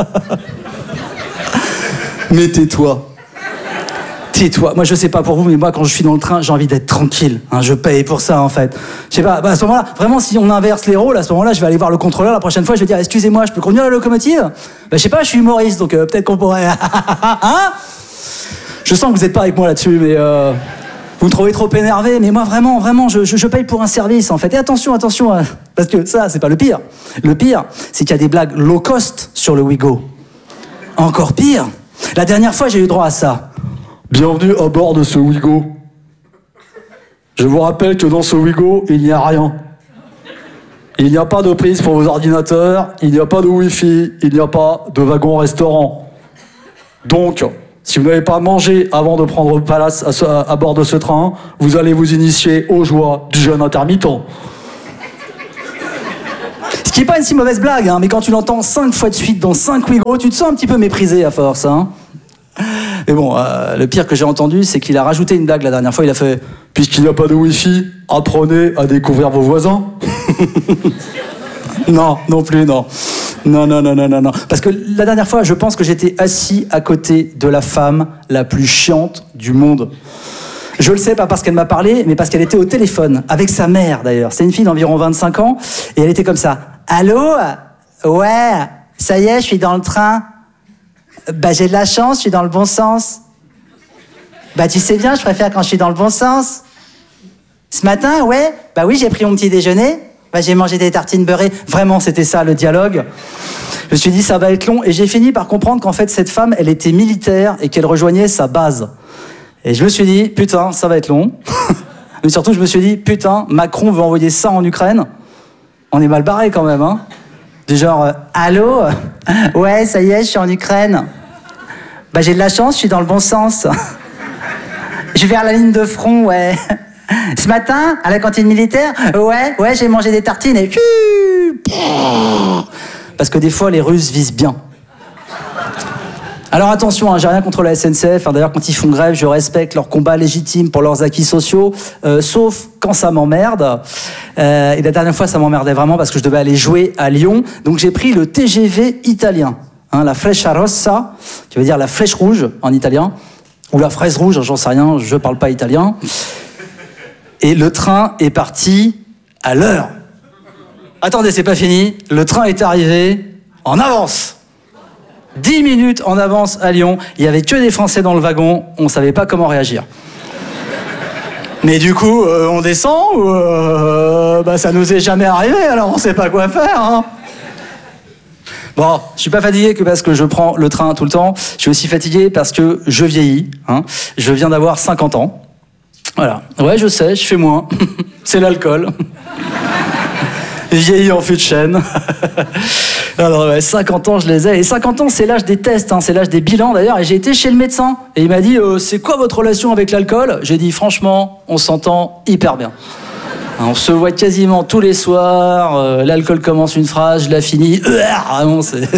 Mais tais-toi. Tais-toi. Moi, je sais pas pour vous, mais moi, quand je suis dans le train, j'ai envie d'être tranquille. Hein, je paye pour ça, en fait. Je sais pas, bah, à ce moment-là, vraiment, si on inverse les rôles, à ce moment-là, je vais aller voir le contrôleur. La prochaine fois, je vais dire, excusez-moi, je peux conduire la locomotive? Bah, je sais pas, je suis humoriste, donc euh, peut-être qu'on pourrait... Hein? Je sens que vous êtes pas avec moi là-dessus, mais... Euh... Vous me trouvez trop énervé, mais moi vraiment, vraiment, je, je, je paye pour un service en fait. Et attention, attention, euh, parce que ça, c'est pas le pire. Le pire, c'est qu'il y a des blagues low cost sur le Wigo. Encore pire, la dernière fois, j'ai eu droit à ça. Bienvenue à bord de ce Wigo. Je vous rappelle que dans ce Wigo, il n'y a rien. Il n'y a pas de prise pour vos ordinateurs, il n'y a pas de Wi-Fi, il n'y a pas de wagon-restaurant. Donc, si vous n'avez pas mangé avant de prendre place à, ce, à, à bord de ce train, vous allez vous initier aux joies du jeûne intermittent. Ce qui n'est pas une si mauvaise blague, hein, mais quand tu l'entends cinq fois de suite dans cinq Wigo, tu te sens un petit peu méprisé à force. Hein. Mais bon, euh, le pire que j'ai entendu, c'est qu'il a rajouté une blague la dernière fois. Il a fait « Puisqu'il n'y a pas de Wi-Fi, apprenez à découvrir vos voisins. » Non, non plus, non. Non, non, non, non, non, non. Parce que la dernière fois, je pense que j'étais assis à côté de la femme la plus chiante du monde. Je le sais, pas parce qu'elle m'a parlé, mais parce qu'elle était au téléphone, avec sa mère d'ailleurs. C'est une fille d'environ vingt-cinq ans, et elle était comme ça. « Allô ? Ouais, ça y est, je suis dans le train. Bah j'ai de la chance, je suis dans le bon sens. Bah tu sais bien, je préfère quand je suis dans le bon sens. Ce matin, ouais, bah oui, j'ai pris mon petit déjeuner. Bah j'ai mangé des tartines beurrées. Vraiment, c'était ça le dialogue. Je me suis dit, ça va être long. Et j'ai fini par comprendre qu'en fait, cette femme, elle était militaire et qu'elle rejoignait sa base. Et je me suis dit, putain, ça va être long. Mais surtout, je me suis dit, putain, Macron veut envoyer ça en Ukraine. On est mal barré quand même, hein. Du genre, euh, allô ? Ouais, ça y est, je suis en Ukraine. Bah j'ai de la chance, je suis dans le bon sens. Je vais vers la ligne de front, ouais. Ce matin, à la cantine militaire, ouais, ouais, j'ai mangé des tartines et... Parce que des fois, les Russes visent bien. Alors attention, hein, j'ai rien contre la S N C F. Hein, d'ailleurs, quand ils font grève, je respecte leur combat légitime pour leurs acquis sociaux, euh, sauf quand ça m'emmerde. Euh, et la dernière fois, ça m'emmerdait vraiment parce que je devais aller jouer à Lyon. Donc j'ai pris le T G V italien, hein, la Freccia Rossa, qui veut dire la flèche rouge en italien, ou la fraise rouge, j'en sais rien, je parle pas italien. Et le train est parti à l'heure. Attendez, c'est pas fini. Le train est arrivé en avance. Dix minutes en avance à Lyon, il y avait que des Français dans le wagon, on savait pas comment réagir. Mais du coup, euh, on descend ou euh, bah ça nous est jamais arrivé, alors on sait pas quoi faire. Hein. Bon, je suis pas fatigué que parce que je prends le train tout le temps, je suis aussi fatigué parce que je vieillis. Hein. Je viens d'avoir cinquante ans. Voilà. Ouais, je sais, je fais moins. C'est l'alcool. Vieilli en fût de chêne. Alors ouais, cinquante ans, je les ai. Et cinquante ans, c'est l'âge des tests, hein, c'est l'âge des bilans d'ailleurs. Et j'ai été chez le médecin. Et il m'a dit, euh, c'est quoi votre relation avec l'alcool ? J'ai dit, franchement, on s'entend hyper bien. On se voit quasiment tous les soirs. Euh, l'alcool commence une phrase, je la finis. Vraiment, c'est...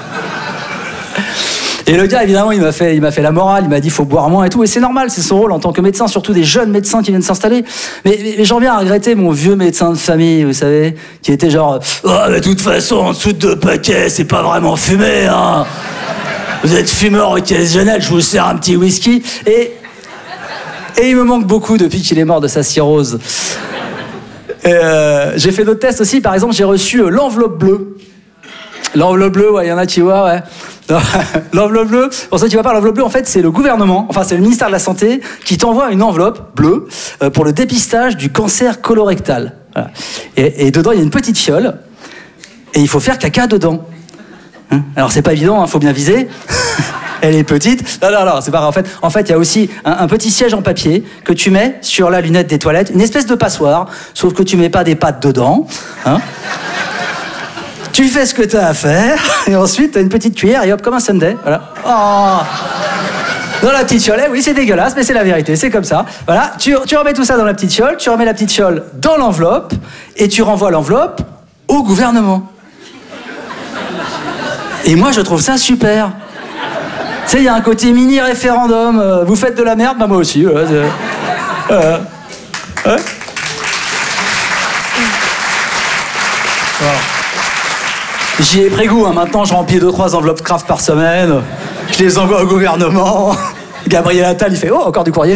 Et le gars, évidemment, il m'a fait, il m'a fait la morale, il m'a dit faut boire moins et tout, et c'est normal, c'est son rôle en tant que médecin, surtout des jeunes médecins qui viennent s'installer. Mais, mais, mais j'en viens à regretter mon vieux médecin de famille, vous savez, qui était genre oh, de toute façon, en dessous de deux paquets, c'est pas vraiment fumé, hein. Vous êtes fumeur occasionnel, je vous sers un petit whisky. Et, et il me manque beaucoup depuis qu'il est mort de sa cirrhose. Et, euh, j'ai fait d'autres tests aussi, par exemple, j'ai reçu euh, l'enveloppe bleue. L'enveloppe bleue, ouais, il y en a qui voient, ouais. L'enveloppe bleue, pour ceux qui ne voient pas, l'enveloppe bleue, en fait, c'est le gouvernement, enfin, c'est le ministère de la Santé qui t'envoie une enveloppe bleue euh, pour le dépistage du cancer colorectal. Voilà. Et, et dedans, il y a une petite fiole, et il faut faire caca dedans. Hein, alors, c'est pas évident, il hein, faut bien viser. Elle est petite. Non, non, non, c'est pas grave. En fait, en fait, il y a aussi un, un petit siège en papier que tu mets sur la lunette des toilettes, une espèce de passoire, sauf que tu mets pas des pattes dedans. Hein. Tu fais ce que t'as à faire, et ensuite t'as une petite cuillère, et hop, comme un sundae, voilà. Oh. Dans la petite fiole, oui, c'est dégueulasse, mais c'est la vérité, c'est comme ça. Voilà, tu, tu remets tout ça dans la petite fiole, tu remets la petite fiole dans l'enveloppe, et tu renvoies l'enveloppe au gouvernement. Et moi, je trouve ça super. Tu sais, il y a un côté mini-référendum, euh, vous faites de la merde, bah moi aussi, voilà. Euh, ouais. Voilà. J'y ai pris goût, hein. Maintenant je remplis deux trois enveloppes craft par semaine, je les envoie au gouvernement. Gabriel Attal il fait « Oh, encore du courrier !»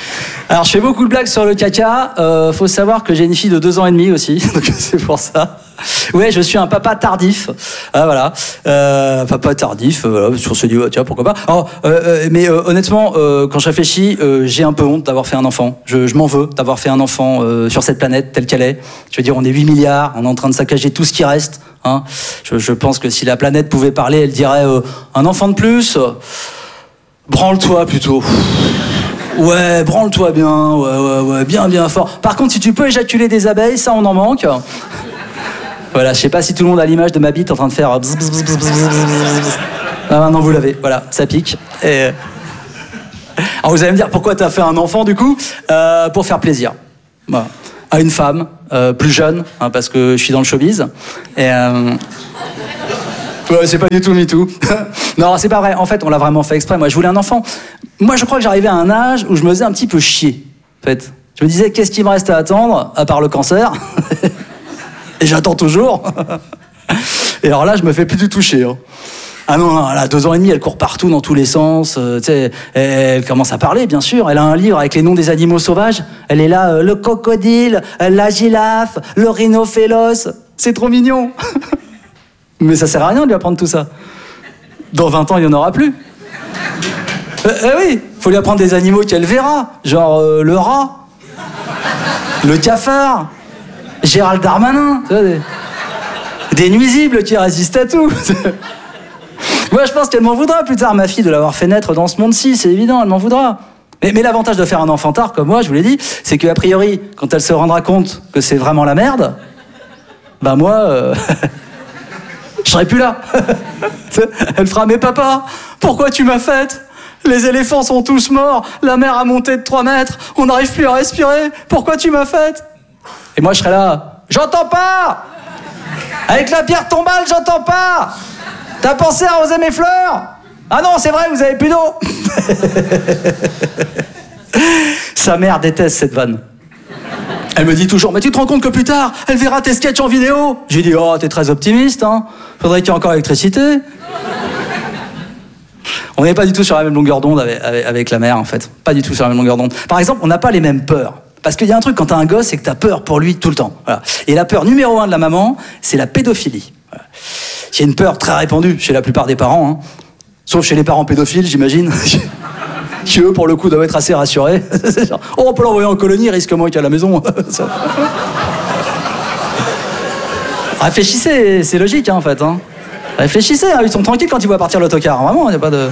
Alors je fais beaucoup de blagues sur le caca, euh, faut savoir que j'ai une fille de deux ans et demi aussi, donc c'est pour ça. Ouais, je suis un papa tardif. Ah, voilà. Euh, papa tardif, euh, voilà, parce qu'on se dit, ouais, tiens, pourquoi pas. Alors, euh, euh, mais euh, honnêtement, euh, quand je réfléchis, euh, j'ai un peu honte d'avoir fait un enfant. Je, je m'en veux d'avoir fait un enfant euh, sur cette planète telle qu'elle est. Je veux dire, on est huit milliards, on est en train de saccager tout ce qui reste. Hein. Je, je pense que si la planète pouvait parler, elle dirait euh, un enfant de plus, euh, branle-toi plutôt. Ouais, branle-toi bien, ouais, ouais, ouais, bien, bien fort. Par contre, si tu peux éjaculer des abeilles, ça, on en manque. Voilà, je sais pas si tout le monde a l'image de ma bite en train de faire... Bzz, bzz, bzz, bzz, bzz. Ah, maintenant vous l'avez, voilà, ça pique. Et... Alors vous allez me dire, pourquoi t'as fait un enfant du coup euh, Pour faire plaisir. Voilà. À une femme, euh, plus jeune, hein, parce que je suis dans le showbiz. Et... Euh... Ouais, c'est pas du tout MeToo. Non, c'est pas vrai. En fait, on l'a vraiment fait exprès. Moi, je voulais un enfant. Moi, je crois que j'arrivais à un âge où je me faisais un petit peu chier. En fait, je me disais, qu'est-ce qu'il me reste à attendre, à part le cancer? Et j'attends toujours. Et alors là, je me fais plus du tout chier. Hein. Ah non, non, elle a deux ans et demi, elle court partout dans tous les sens. Euh, tu sais, elle commence à parler, bien sûr. Elle a un livre avec les noms des animaux sauvages. Elle est là, euh, le crocodile, euh, la girafe, le rhinophélos. C'est trop mignon. Mais ça sert à rien de lui apprendre tout ça. Dans vingt ans, il n'y en aura plus. Euh, euh, oui, faut lui apprendre des animaux qu'elle verra. Genre euh, le rat, le cafard, Gérald Darmanin. Tu vois, des... des nuisibles qui résistent à tout. Moi, je pense qu'elle m'en voudra plus tard, ma fille, de l'avoir fait naître dans ce monde-ci. C'est évident, elle m'en voudra. Mais, mais l'avantage de faire un enfant tard, comme moi, je vous l'ai dit, c'est qu'a priori, quand elle se rendra compte que c'est vraiment la merde, bah moi... Euh... je serai plus là. Elle fera, mais papa, pourquoi tu m'as faite? Les éléphants sont tous morts, la mer a monté de trois mètres, on n'arrive plus à respirer, pourquoi tu m'as faite? Et moi je serai là, j'entends pas. Avec la pierre tombale, j'entends pas. T'as pensé à arroser mes fleurs? Ah non, c'est vrai, vous avez plus d'eau. Sa mère déteste cette vanne. Elle me dit toujours, mais tu te rends compte que plus tard, elle verra tes sketchs en vidéo? J'ai dit, oh, t'es très optimiste, hein. Faudrait qu'il y ait encore l'électricité. On n'est pas du tout sur la même longueur d'onde avec, avec, avec la mère, en fait. Pas du tout sur la même longueur d'onde. Par exemple, on n'a pas les mêmes peurs. Parce qu'il y a un truc, quand t'as un gosse, c'est que t'as peur pour lui tout le temps. Voilà. Et la peur numéro un de la maman, c'est la pédophilie. Voilà. Il y a une peur très répandue chez la plupart des parents, hein. Sauf chez les parents pédophiles, j'imagine. Qui, eux, pour le coup, doivent être assez rassurés. Genre, oh, on peut l'envoyer en colonie, risque moins qu'à la maison. Réfléchissez, c'est logique, hein, en fait. Hein. Réfléchissez, hein, ils sont tranquilles quand ils voient partir l'autocar. Vraiment, il n'y a pas de...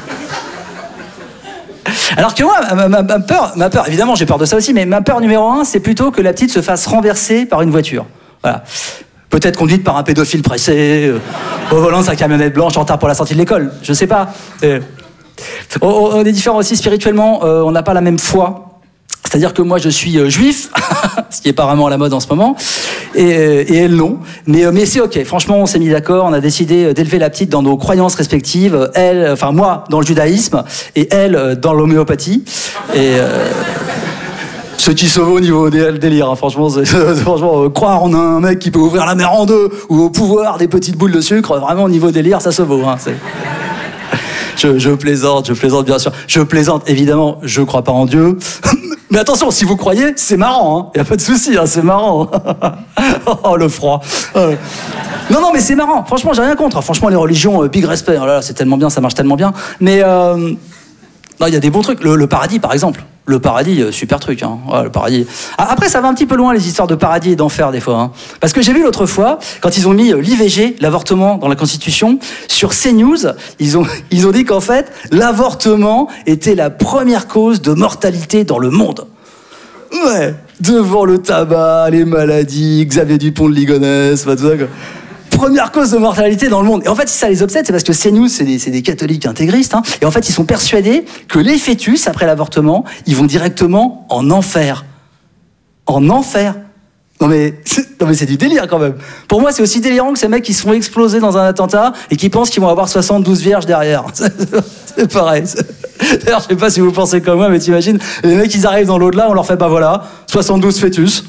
Alors que moi, ma, ma, ma, peur, ma peur, évidemment, j'ai peur de ça aussi, mais ma peur numéro un, c'est plutôt que la petite se fasse renverser par une voiture. Voilà. Peut-être conduite par un pédophile pressé, euh, au volant de sa camionnette blanche en retard pour la sortie de l'école. Je sais pas. Euh, on, on est différents aussi spirituellement, euh, on n'a pas la même foi. C'est-à-dire que moi, je suis euh, juif, ce qui est pas vraiment à la mode en ce moment, et, et elle non. Mais, euh, mais c'est ok. Franchement, on s'est mis d'accord. On a décidé d'élever la petite dans nos croyances respectives. Elle, enfin moi, dans le judaïsme, et elle, dans l'homéopathie. Et euh, ce qui sauve au niveau des délire. Hein. Franchement, c'est, franchement euh, croire en un mec qui peut ouvrir la mer en deux ou au pouvoir des petites boules de sucre, vraiment au niveau délire, ça se vaut. Hein. C'est... Je, je plaisante, je plaisante bien sûr. Je plaisante, évidemment, je crois pas en Dieu. Mais attention, si vous croyez, c'est marrant, hein. Y a pas de souci, hein, c'est marrant. Oh, le froid. Euh... Non, non, mais c'est marrant. Franchement, j'ai rien contre. Franchement, les religions, euh, big respect. Oh là là, c'est tellement bien, ça marche tellement bien. Mais euh... non, il y a des bons trucs. Le, le paradis, par exemple. Le paradis, euh, super truc. Hein. Ouais, le paradis. Après, ça va un petit peu loin, les histoires de paradis et d'enfer, des fois. Hein. Parce que j'ai vu l'autre fois, quand ils ont mis euh, l'I V G, l'avortement, dans la Constitution, sur CNews, ils ont, ils ont dit qu'en fait, l'avortement était la première cause de mortalité dans le monde. Ouais, devant le tabac, les maladies, Xavier Dupont de Ligonnès, tout ça, quoi. Première cause de mortalité dans le monde. Et en fait, si ça les obsède, c'est parce que CNews, c'est des, c'est des catholiques intégristes. Hein, et en fait, ils sont persuadés que les fœtus, après l'avortement, ils vont directement en enfer. En enfer. Non mais, c'est, non mais c'est du délire quand même. Pour moi, c'est aussi délirant que ces mecs qui se font exploser dans un attentat et qui pensent qu'ils vont avoir soixante-douze vierges derrière. C'est pareil. D'ailleurs, je sais pas si vous pensez comme moi, mais t'imagines, les mecs, ils arrivent dans l'au-delà, on leur fait, bah voilà, soixante-douze fœtus.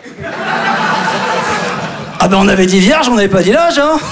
Ah ben on avait dit vierge, on n'avait pas dit l'âge, hein.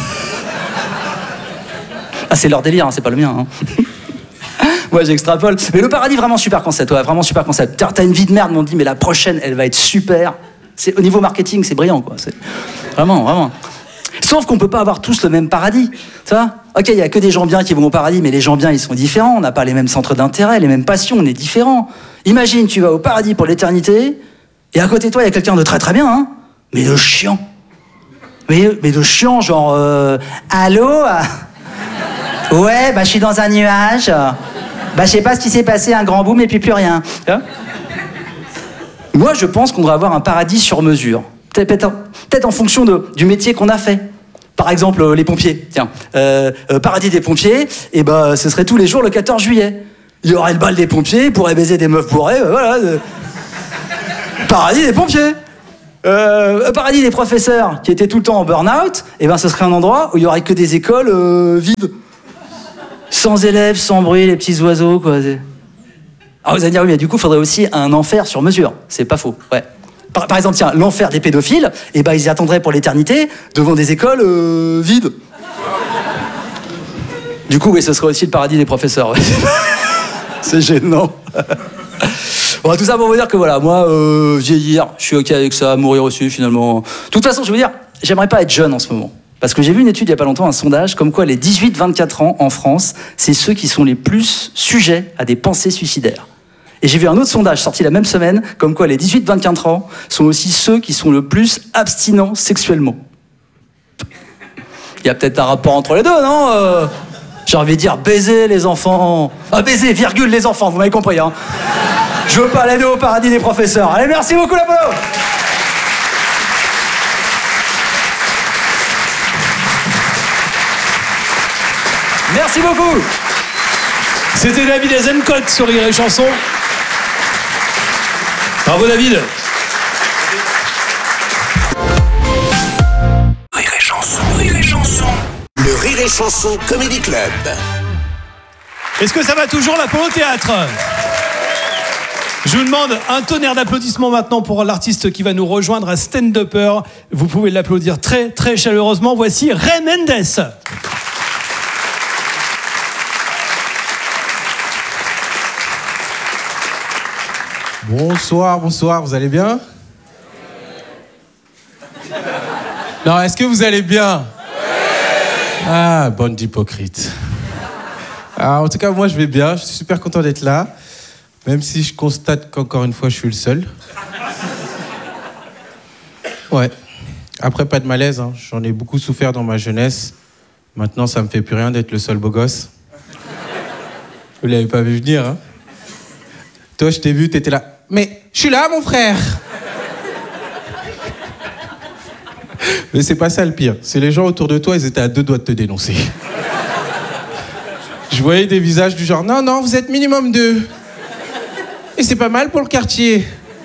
Ah c'est leur délire, hein, c'est pas le mien. Hein. Moi j'extrapole. Mais le paradis, vraiment super concept, ouais, vraiment super concept. T'as une vie de merde, mais on dit, mais la prochaine, elle va être super. C'est, au niveau marketing, c'est brillant, quoi. C'est... Vraiment, vraiment. Sauf qu'on peut pas avoir tous le même paradis, tu vois. Ok, il y a que des gens bien qui vont au paradis, mais les gens bien, ils sont différents. On n'a pas les mêmes centres d'intérêt, les mêmes passions, on est différents. Imagine, tu vas au paradis pour l'éternité, et à côté de toi, il y a quelqu'un de très très bien, hein, mais de chiant. Mais, mais de chiant, genre, euh, allô? Ouais, bah je suis dans un nuage. Bah je sais pas ce qui s'est passé, un grand boom et puis plus rien. Hein? Moi, je pense qu'on devrait avoir un paradis sur mesure. Peut-être, peut-être en fonction de, du métier qu'on a fait. Par exemple, euh, les pompiers. Tiens, euh, euh, paradis des pompiers, et bah ce serait tous les jours le quatorze juillet. Il y aurait le bal des pompiers, ils pourraient baiser des meufs bourrées, euh, voilà. Euh. Paradis des pompiers. Euh, paradis des professeurs qui étaient tout le temps en burn-out, et ben ce serait un endroit où il y aurait que des écoles euh, vides. Sans élèves, sans bruit, les petits oiseaux, quoi. Alors vous allez dire, oui, mais du coup, il faudrait aussi un enfer sur mesure. C'est pas faux, ouais. Par, par exemple, tiens, l'enfer des pédophiles, et ben ils y attendraient pour l'éternité devant des écoles euh, vides. Du coup, oui, ce serait aussi le paradis des professeurs. Ouais. C'est gênant. Bon, tout ça pour vous dire que voilà, moi, euh, vieillir, je suis ok avec ça, mourir aussi, finalement. De toute façon, je veux dire, j'aimerais pas être jeune en ce moment. Parce que j'ai vu une étude il y a pas longtemps, un sondage, comme quoi les dix-huit vingt-quatre ans en France, c'est ceux qui sont les plus sujets à des pensées suicidaires. Et j'ai vu un autre sondage sorti la même semaine, comme quoi les dix-huit vingt-quatre ans sont aussi ceux qui sont le plus abstinents sexuellement. Il y a peut-être un rapport entre les deux, non euh, J'ai envie de dire baiser les enfants. Ah, baiser, virgule, les enfants, vous m'avez compris, hein. Je veux pas aller au paradis des professeurs. Allez, merci beaucoup, l'Apollo. Merci beaucoup. C'était David Azencote sur Rire et Chanson. Bravo David. Rire et Chanson, Rire et Chanson. Le Rire et Chanson Comedy Club. Est-ce que ça va toujours l'Apollo Théâtre ? Je vous demande un tonnerre d'applaudissements maintenant pour l'artiste qui va nous rejoindre à stand-upper. Vous pouvez l'applaudir très très chaleureusement. Voici Ray Mendes. Bonsoir, bonsoir, vous allez bien ? Non, est-ce que vous allez bien ? Ah, bande d'hypocrites. Alors, en tout cas, moi, je vais bien, je suis super content d'être là, même si je constate qu'encore une fois, je suis le seul. Ouais. Après, pas de malaise, hein. J'en ai beaucoup souffert dans ma jeunesse. Maintenant, ça me fait plus rien d'être le seul beau gosse. Vous l'avez pas vu venir, hein ? Toi, je t'ai vu, t'étais là. Mais je suis là, mon frère. Mais c'est pas ça le pire. C'est les gens autour de toi, ils étaient à deux doigts de te dénoncer. Je voyais des visages du genre, non, non, vous êtes minimum deux. Et c'est pas mal pour le quartier.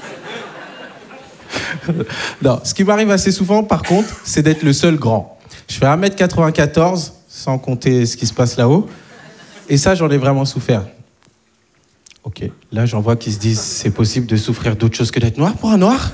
Non, ce qui m'arrive assez souvent, par contre, c'est d'être le seul grand. Je fais un mètre quatre-vingt-quatorze, sans compter ce qui se passe là-haut. Et ça, j'en ai vraiment souffert. Ok, là j'en vois qui se disent c'est possible de souffrir d'autre chose que d'être noir pour un noir.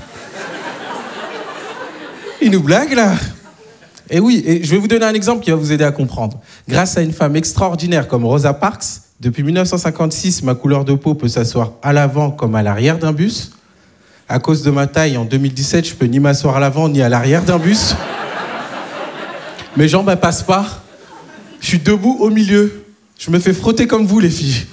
Ils nous blaguent là. Et oui, et je vais vous donner un exemple qui va vous aider à comprendre. Grâce à une femme extraordinaire comme Rosa Parks, depuis mille neuf cent cinquante-six, ma couleur de peau peut s'asseoir à l'avant comme à l'arrière d'un bus. À cause de ma taille, en deux mille dix-sept, je peux ni m'asseoir à l'avant ni à l'arrière d'un bus. Mes jambes elles passent pas. Je suis debout au milieu. Je me fais frotter comme vous les filles.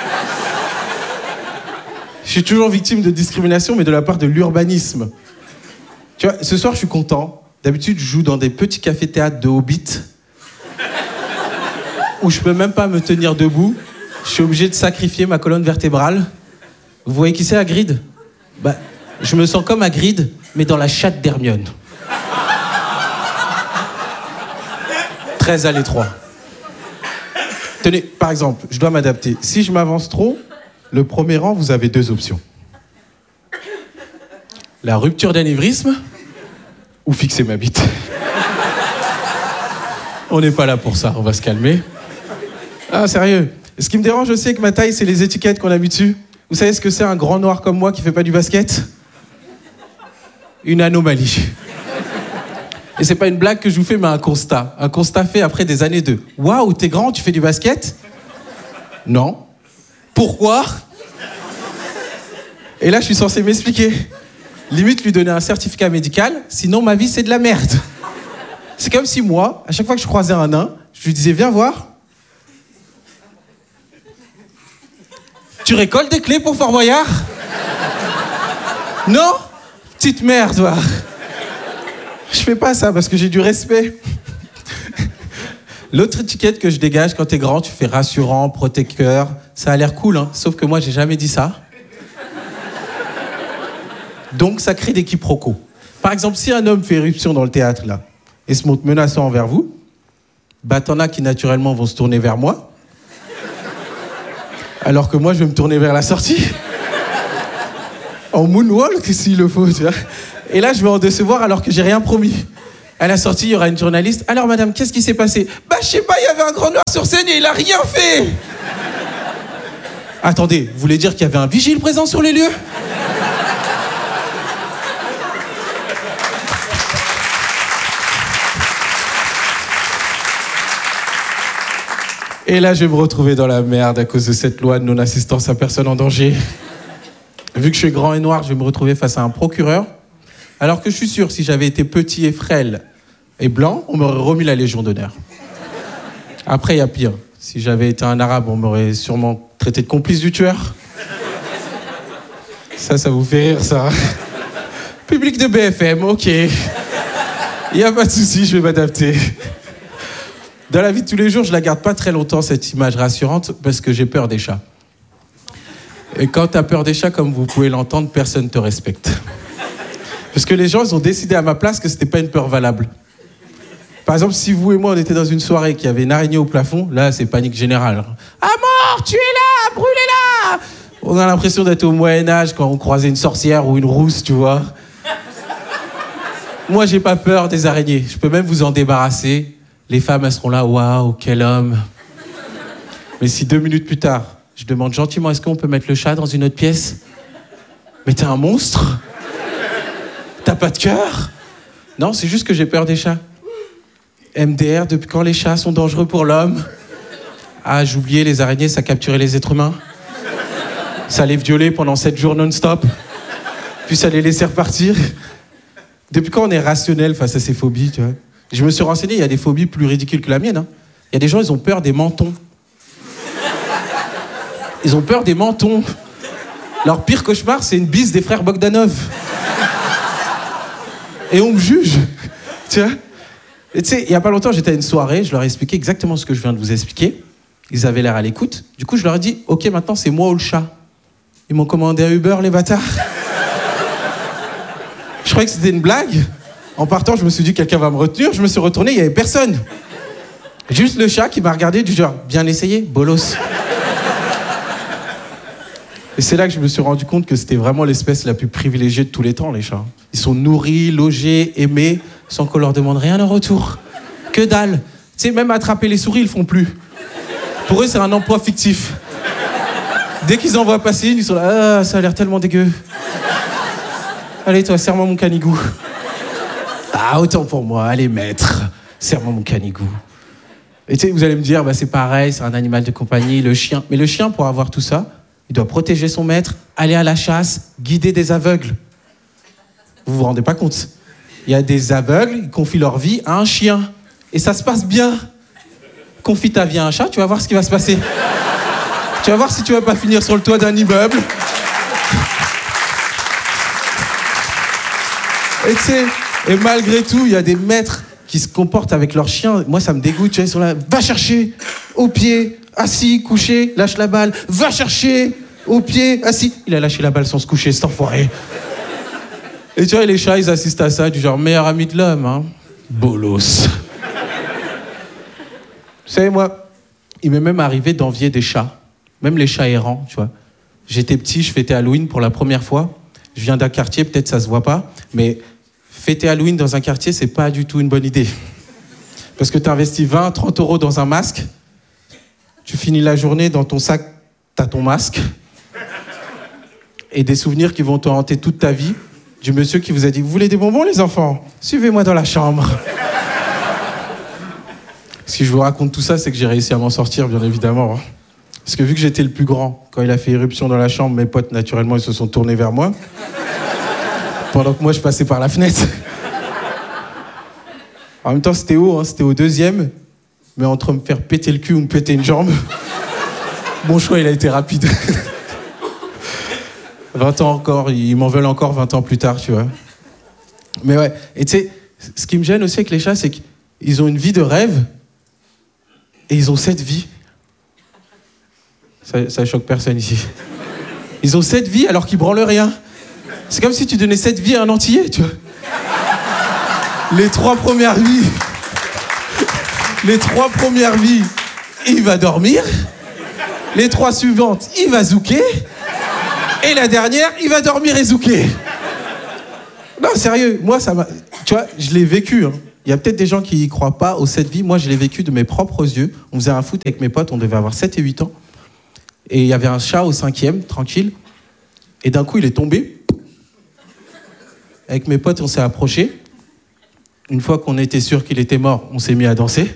Je suis toujours victime de discrimination, mais de la part de l'urbanisme. Tu vois, ce soir, je suis content. D'habitude, je joue dans des petits cafés-théâtres de Hobbit, où je peux même pas me tenir debout. Je suis obligé de sacrifier ma colonne vertébrale. Vous voyez qui c'est, Hagrid ? Bah, je me sens comme Hagrid, mais dans la chatte d'Hermione. Très à l'étroit. Tenez, par exemple, je dois m'adapter. Si je m'avance trop, le premier rang, vous avez deux options. La rupture d'anévrisme ou fixer ma bite. On n'est pas là pour ça, on va se calmer. Ah, sérieux. Ce qui me dérange aussi avec ma taille, c'est les étiquettes qu'on a mis dessus. Vous savez ce que c'est un grand noir comme moi qui fait pas du basket ? Une anomalie. Et c'est pas une blague que je vous fais, mais un constat. Un constat fait après des années de « Waouh, t'es grand, tu fais du basket ?» Non. Pourquoi ? Et là, je suis censé m'expliquer. Limite lui donner un certificat médical, sinon ma vie, c'est de la merde. C'est comme si moi, à chaque fois que je croisais un nain, je lui disais, viens voir. Tu récoltes des clés pour Fort Boyard? Non? Petite merde, toi. Je fais pas ça parce que j'ai du respect. L'autre étiquette que je dégage quand t'es grand, tu fais rassurant, protecteur. Ça a l'air cool, hein. Sauf que moi, j'ai jamais dit ça. Donc, ça crée des quiproquos. Par exemple, si un homme fait éruption dans le théâtre, là, et se montre menaçant envers vous, bah, t'en as qui, naturellement, vont se tourner vers moi. Alors que moi, je vais me tourner vers la sortie. En moonwalk, s'il le faut, tu vois. Et là, je vais en décevoir alors que j'ai rien promis. À la sortie, il y aura une journaliste. Alors, madame, qu'est-ce qui s'est passé? Bah, je sais pas, il y avait un grand noir sur scène et il a rien fait. Attendez, vous voulez dire qu'il y avait un vigile présent sur les lieux? Et là, je vais me retrouver dans la merde à cause de cette loi de non-assistance à personne en danger. Vu que je suis grand et noir, je vais me retrouver face à un procureur. Alors que je suis sûr, si j'avais été petit et frêle et blanc, on m'aurait remis la Légion d'honneur. Après, il y a pire. Si j'avais été un arabe, on m'aurait sûrement traité de complice du tueur. Ça, ça vous fait rire, ça. Public de B F M, ok. Il n'y a pas de souci, je vais m'adapter. Dans la vie de tous les jours, je la garde pas très longtemps, cette image rassurante, parce que j'ai peur des chats. Et quand t'as peur des chats, comme vous pouvez l'entendre, personne te respecte. Parce que les gens, ils ont décidé à ma place que c'était pas une peur valable. Par exemple, si vous et moi, on était dans une soirée qui avait une araignée au plafond, là, c'est panique générale. À mort, tu es là, brûlez-la! On a l'impression d'être au Moyen-Âge quand on croisait une sorcière ou une rousse, tu vois. Moi, j'ai pas peur des araignées. Je peux même vous en débarrasser. Les femmes, elles seront là, waouh, quel homme. Mais si deux minutes plus tard, je demande gentiment, est-ce qu'on peut mettre le chat dans une autre pièce? Mais t'es un monstre? T'as pas de cœur? Non, c'est juste que j'ai peur des chats. M D R, depuis quand les chats sont dangereux pour l'homme? Ah, j'oubliais, les araignées, ça capturait les êtres humains. Ça les violait pendant sept jours non-stop. Puis ça les laissait repartir. Depuis quand on est rationnel face à ces phobies, tu vois? Je me suis renseigné, il y a des phobies plus ridicules que la mienne. Hein. Il y a des gens, ils ont peur des mentons. Ils ont peur des mentons. Leur pire cauchemar, c'est une bise des frères Bogdanov. Et on me juge. Tu vois? Et tu sais, il y a pas longtemps, j'étais à une soirée, je leur ai expliqué exactement ce que je viens de vous expliquer. Ils avaient l'air à l'écoute. Du coup, je leur ai dit, ok, maintenant, c'est moi ou le chat. Ils m'ont commandé un Uber, les bâtards. Je croyais que c'était une blague. En partant, je me suis dit, quelqu'un va me retenir. Je me suis retourné, il n'y avait personne. Juste le chat qui m'a regardé du genre, bien essayé, bolos. Et c'est là que je me suis rendu compte que c'était vraiment l'espèce la plus privilégiée de tous les temps, les chats. Ils sont nourris, logés, aimés, sans qu'on leur demande rien en retour. Que dalle. Tu sais, même attraper les souris, ils le font plus. Pour eux, c'est un emploi fictif. Dès qu'ils en voient passer une, ils sont là, ah, ça a l'air tellement dégueu. Allez, toi, serre-moi mon canigou. Ah, autant pour moi, allez, maître, serre-moi mon canigou. Et tu sais, vous allez me dire, bah, c'est pareil, c'est un animal de compagnie, le chien. Mais le chien, pour avoir tout ça, il doit protéger son maître, aller à la chasse, guider des aveugles. Vous vous rendez pas compte? Il y a des aveugles, ils confient leur vie à un chien. Et ça se passe bien. Confie ta vie à un chat, tu vas voir ce qui va se passer. Tu vas voir si tu vas pas finir sur le toit d'un immeuble. Et tu sais, et malgré tout, il y a des maîtres qui se comportent avec leurs chiens. Moi, ça me dégoûte. Tu vois, ils sont là, va chercher, au pied, assis, couché, lâche la balle. Va chercher, au pied, assis. Il a lâché la balle sans se coucher, cet enfoiré. Et tu vois, les chats, ils assistent à ça, du genre meilleur ami de l'homme, hein. Bolos. Vous savez, moi, il m'est même arrivé d'envier des chats. Même les chats errants, tu vois. J'étais petit, je fêtais Halloween pour la première fois. Je viens d'un quartier, peut-être ça se voit pas, mais fêter Halloween dans un quartier, c'est pas du tout une bonne idée. Parce que tu investis vingt, trente euros dans un masque, tu finis la journée, dans ton sac, t'as ton masque, et des souvenirs qui vont te hanter toute ta vie, du monsieur qui vous a dit « Vous voulez des bonbons, les enfants? Suivez-moi dans la chambre. » Si je vous raconte tout ça, c'est que j'ai réussi à m'en sortir, bien évidemment. Parce que vu que j'étais le plus grand, quand il a fait éruption dans la chambre, mes potes, naturellement, ils se sont tournés vers moi. Pendant que moi, je passais par la fenêtre. En même temps, c'était haut, hein, c'était au deuxième. Mais entre me faire péter le cul ou me péter une jambe, mon choix, il a été rapide. vingt ans encore, ils m'en veulent encore vingt ans plus tard, tu vois. Mais ouais, et tu sais, ce qui me gêne aussi avec les chats, c'est qu'ils ont une vie de rêve et ils ont cette vie. Ça, ça choque personne ici. Ils ont cette vie alors qu'ils branlent rien. C'est comme si tu donnais cette vie à un Antillais, tu vois. Les trois premières vies... Les trois premières vies, il va dormir. Les trois suivantes, il va zouker. Et la dernière, il va dormir et zouker. Non, sérieux, moi, ça m'a... Tu vois, je l'ai vécu. Hein. Il y a peut-être des gens qui y croient pas aux sept vies. Moi, je l'ai vécu de mes propres yeux. On faisait un foot avec mes potes, on devait avoir sept et huit ans. Et il y avait un chat au cinquième, tranquille. Et d'un coup, il est tombé. Avec mes potes, on s'est approchés. Une fois qu'on était sûr qu'il était mort, on s'est mis à danser.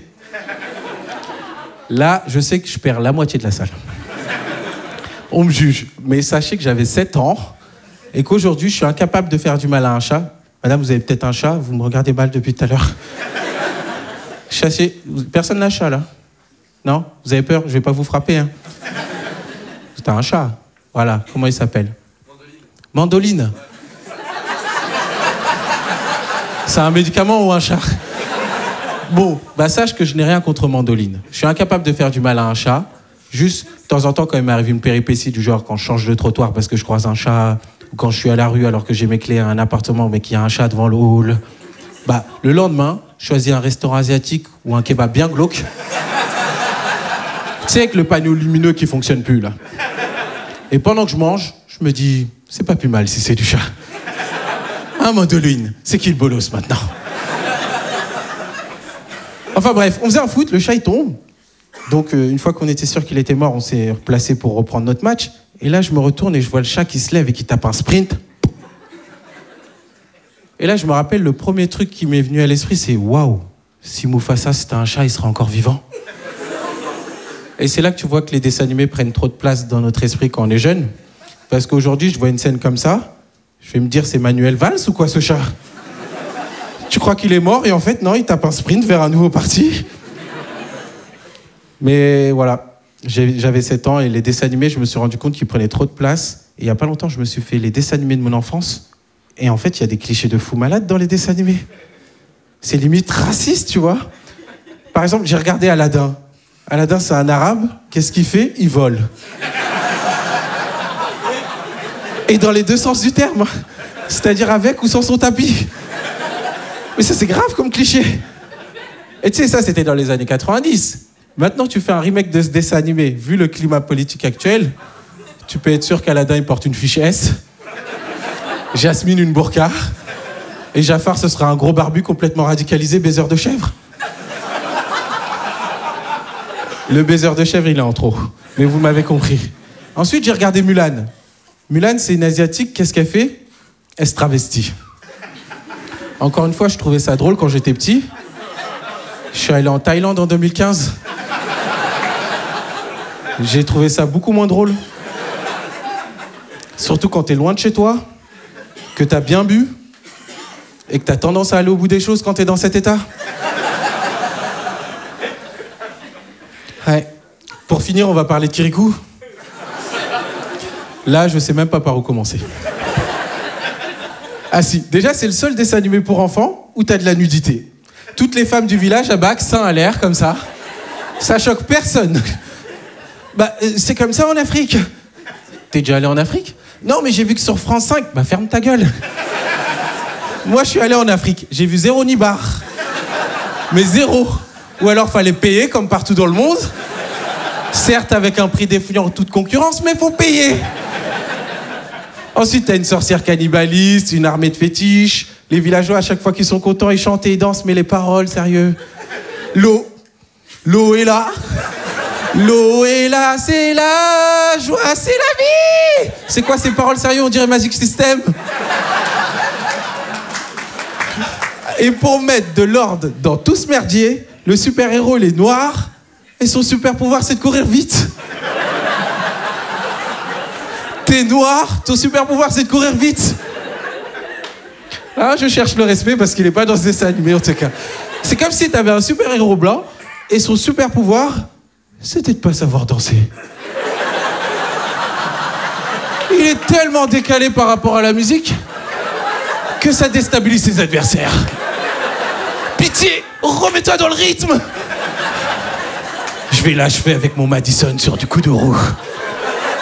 Là, je sais que je perds la moitié de la salle. On me juge. Mais sachez que j'avais sept ans et qu'aujourd'hui, je suis incapable de faire du mal à un chat. Madame, vous avez peut-être un chat, vous me regardez mal depuis tout à l'heure. Chassez. Personne n'a un chat, là? Non? Vous avez peur? Je vais pas vous frapper, hein. T'as un chat. Voilà. Comment il s'appelle? Mandoline. Mandoline. C'est un médicament ou un chat? Bon, bah sache que je n'ai rien contre Mandoline. Je suis incapable de faire du mal à un chat. Juste, de temps en temps, quand il m'arrive une péripétie du genre quand je change de trottoir parce que je croise un chat, ou quand je suis à la rue alors que j'ai mes clés à un appartement mais qu'il y a un chat devant le hall, bah, le lendemain, je choisis un restaurant asiatique ou un kebab bien glauque. Tu sais, avec le panneau lumineux qui fonctionne plus, là. Et pendant que je mange, je me dis, c'est pas plus mal si c'est du chat. Un Mandoline, c'est qui le bolos maintenant? Enfin bref, on faisait un foot, le chat il tombe. Donc euh, une fois qu'on était sûr qu'il était mort, on s'est replacé pour reprendre notre match. Et là, je me retourne et je vois le chat qui se lève et qui tape un sprint. Et là, je me rappelle, le premier truc qui m'est venu à l'esprit, c'est waouh, si Mufasa c'était un chat, il serait encore vivant. Et c'est là que tu vois que les dessins animés prennent trop de place dans notre esprit quand on est jeune. Parce qu'aujourd'hui, je vois une scène comme ça. Je vais me dire, c'est Manuel Valls ou quoi ce chat? Tu crois qu'il est mort et en fait, non, il tape un sprint vers un nouveau parti. Mais voilà, J'ai, j'avais sept ans et les dessins animés, je me suis rendu compte qu'ils prenaient trop de place. Et il n'y a pas longtemps, je me suis fait les dessins animés de mon enfance. Et en fait, il y a des clichés de fous malades dans les dessins animés. C'est limite raciste, tu vois. Par exemple, j'ai regardé Aladdin. Aladdin, c'est un arabe. Qu'est-ce qu'il fait? Il vole. Et dans les deux sens du terme. C'est-à-dire avec ou sans son tapis. Mais ça, c'est grave comme cliché. Et tu sais, ça, c'était dans les années quatre-vingt-dix. Maintenant, tu fais un remake de ce dessin animé. Vu le climat politique actuel, tu peux être sûr qu'Aladin, il porte une fiche S. Jasmine, une burqa. Et Jafar, ce sera un gros barbu complètement radicalisé, baiser de chèvre. Le baiser de chèvre, il est en trop. Mais vous m'avez compris. Ensuite, j'ai regardé Mulan. Mulan, c'est une Asiatique. Qu'est-ce qu'elle fait? Elle se travestit. Encore une fois, je trouvais ça drôle quand j'étais petit. Je suis allé en Thaïlande en deux mille quinze. J'ai trouvé ça beaucoup moins drôle. Surtout quand t'es loin de chez toi, que t'as bien bu, et que t'as tendance à aller au bout des choses quand t'es dans cet état. Ouais. Pour finir, on va parler de Kirikou. Là, je sais même pas par où commencer. Ah si, déjà, c'est le seul dessin animé pour enfants où t'as de la nudité. Toutes les femmes du village à bac, seins à l'air, comme ça. Ça choque personne. Bah, c'est comme ça en Afrique. T'es déjà allé en Afrique? Non, mais j'ai vu que sur France cinq. Bah, ferme ta gueule. Moi, je suis allé en Afrique. J'ai vu zéro nibar. Mais zéro. Ou alors, fallait payer, comme partout dans le monde. Certes, avec un prix défiant toute concurrence, mais faut payer. Ensuite, t'as une sorcière cannibaliste, une armée de fétiches. Les villageois, à chaque fois qu'ils sont contents, ils chantent et ils dansent, mais les paroles, sérieux. L'eau. L'eau est là. L'eau est là, c'est la joie, c'est la vie. C'est quoi ces paroles, sérieux? On dirait Magic System. Et pour mettre de l'ordre dans tout ce merdier, le super-héros, il est noir, et son super-pouvoir, c'est de courir vite. T'es noir, ton super-pouvoir, c'est de courir vite. Ah, je cherche le respect parce qu'il n'est pas dans ce dessin animé, en tout cas. C'est comme si t'avais un super-héros blanc et son super-pouvoir, c'était de pas savoir danser. Il est tellement décalé par rapport à la musique que ça déstabilise ses adversaires. Pitié, remets-toi dans le rythme. Je vais l'achever avec mon Madison sur du coup de roue.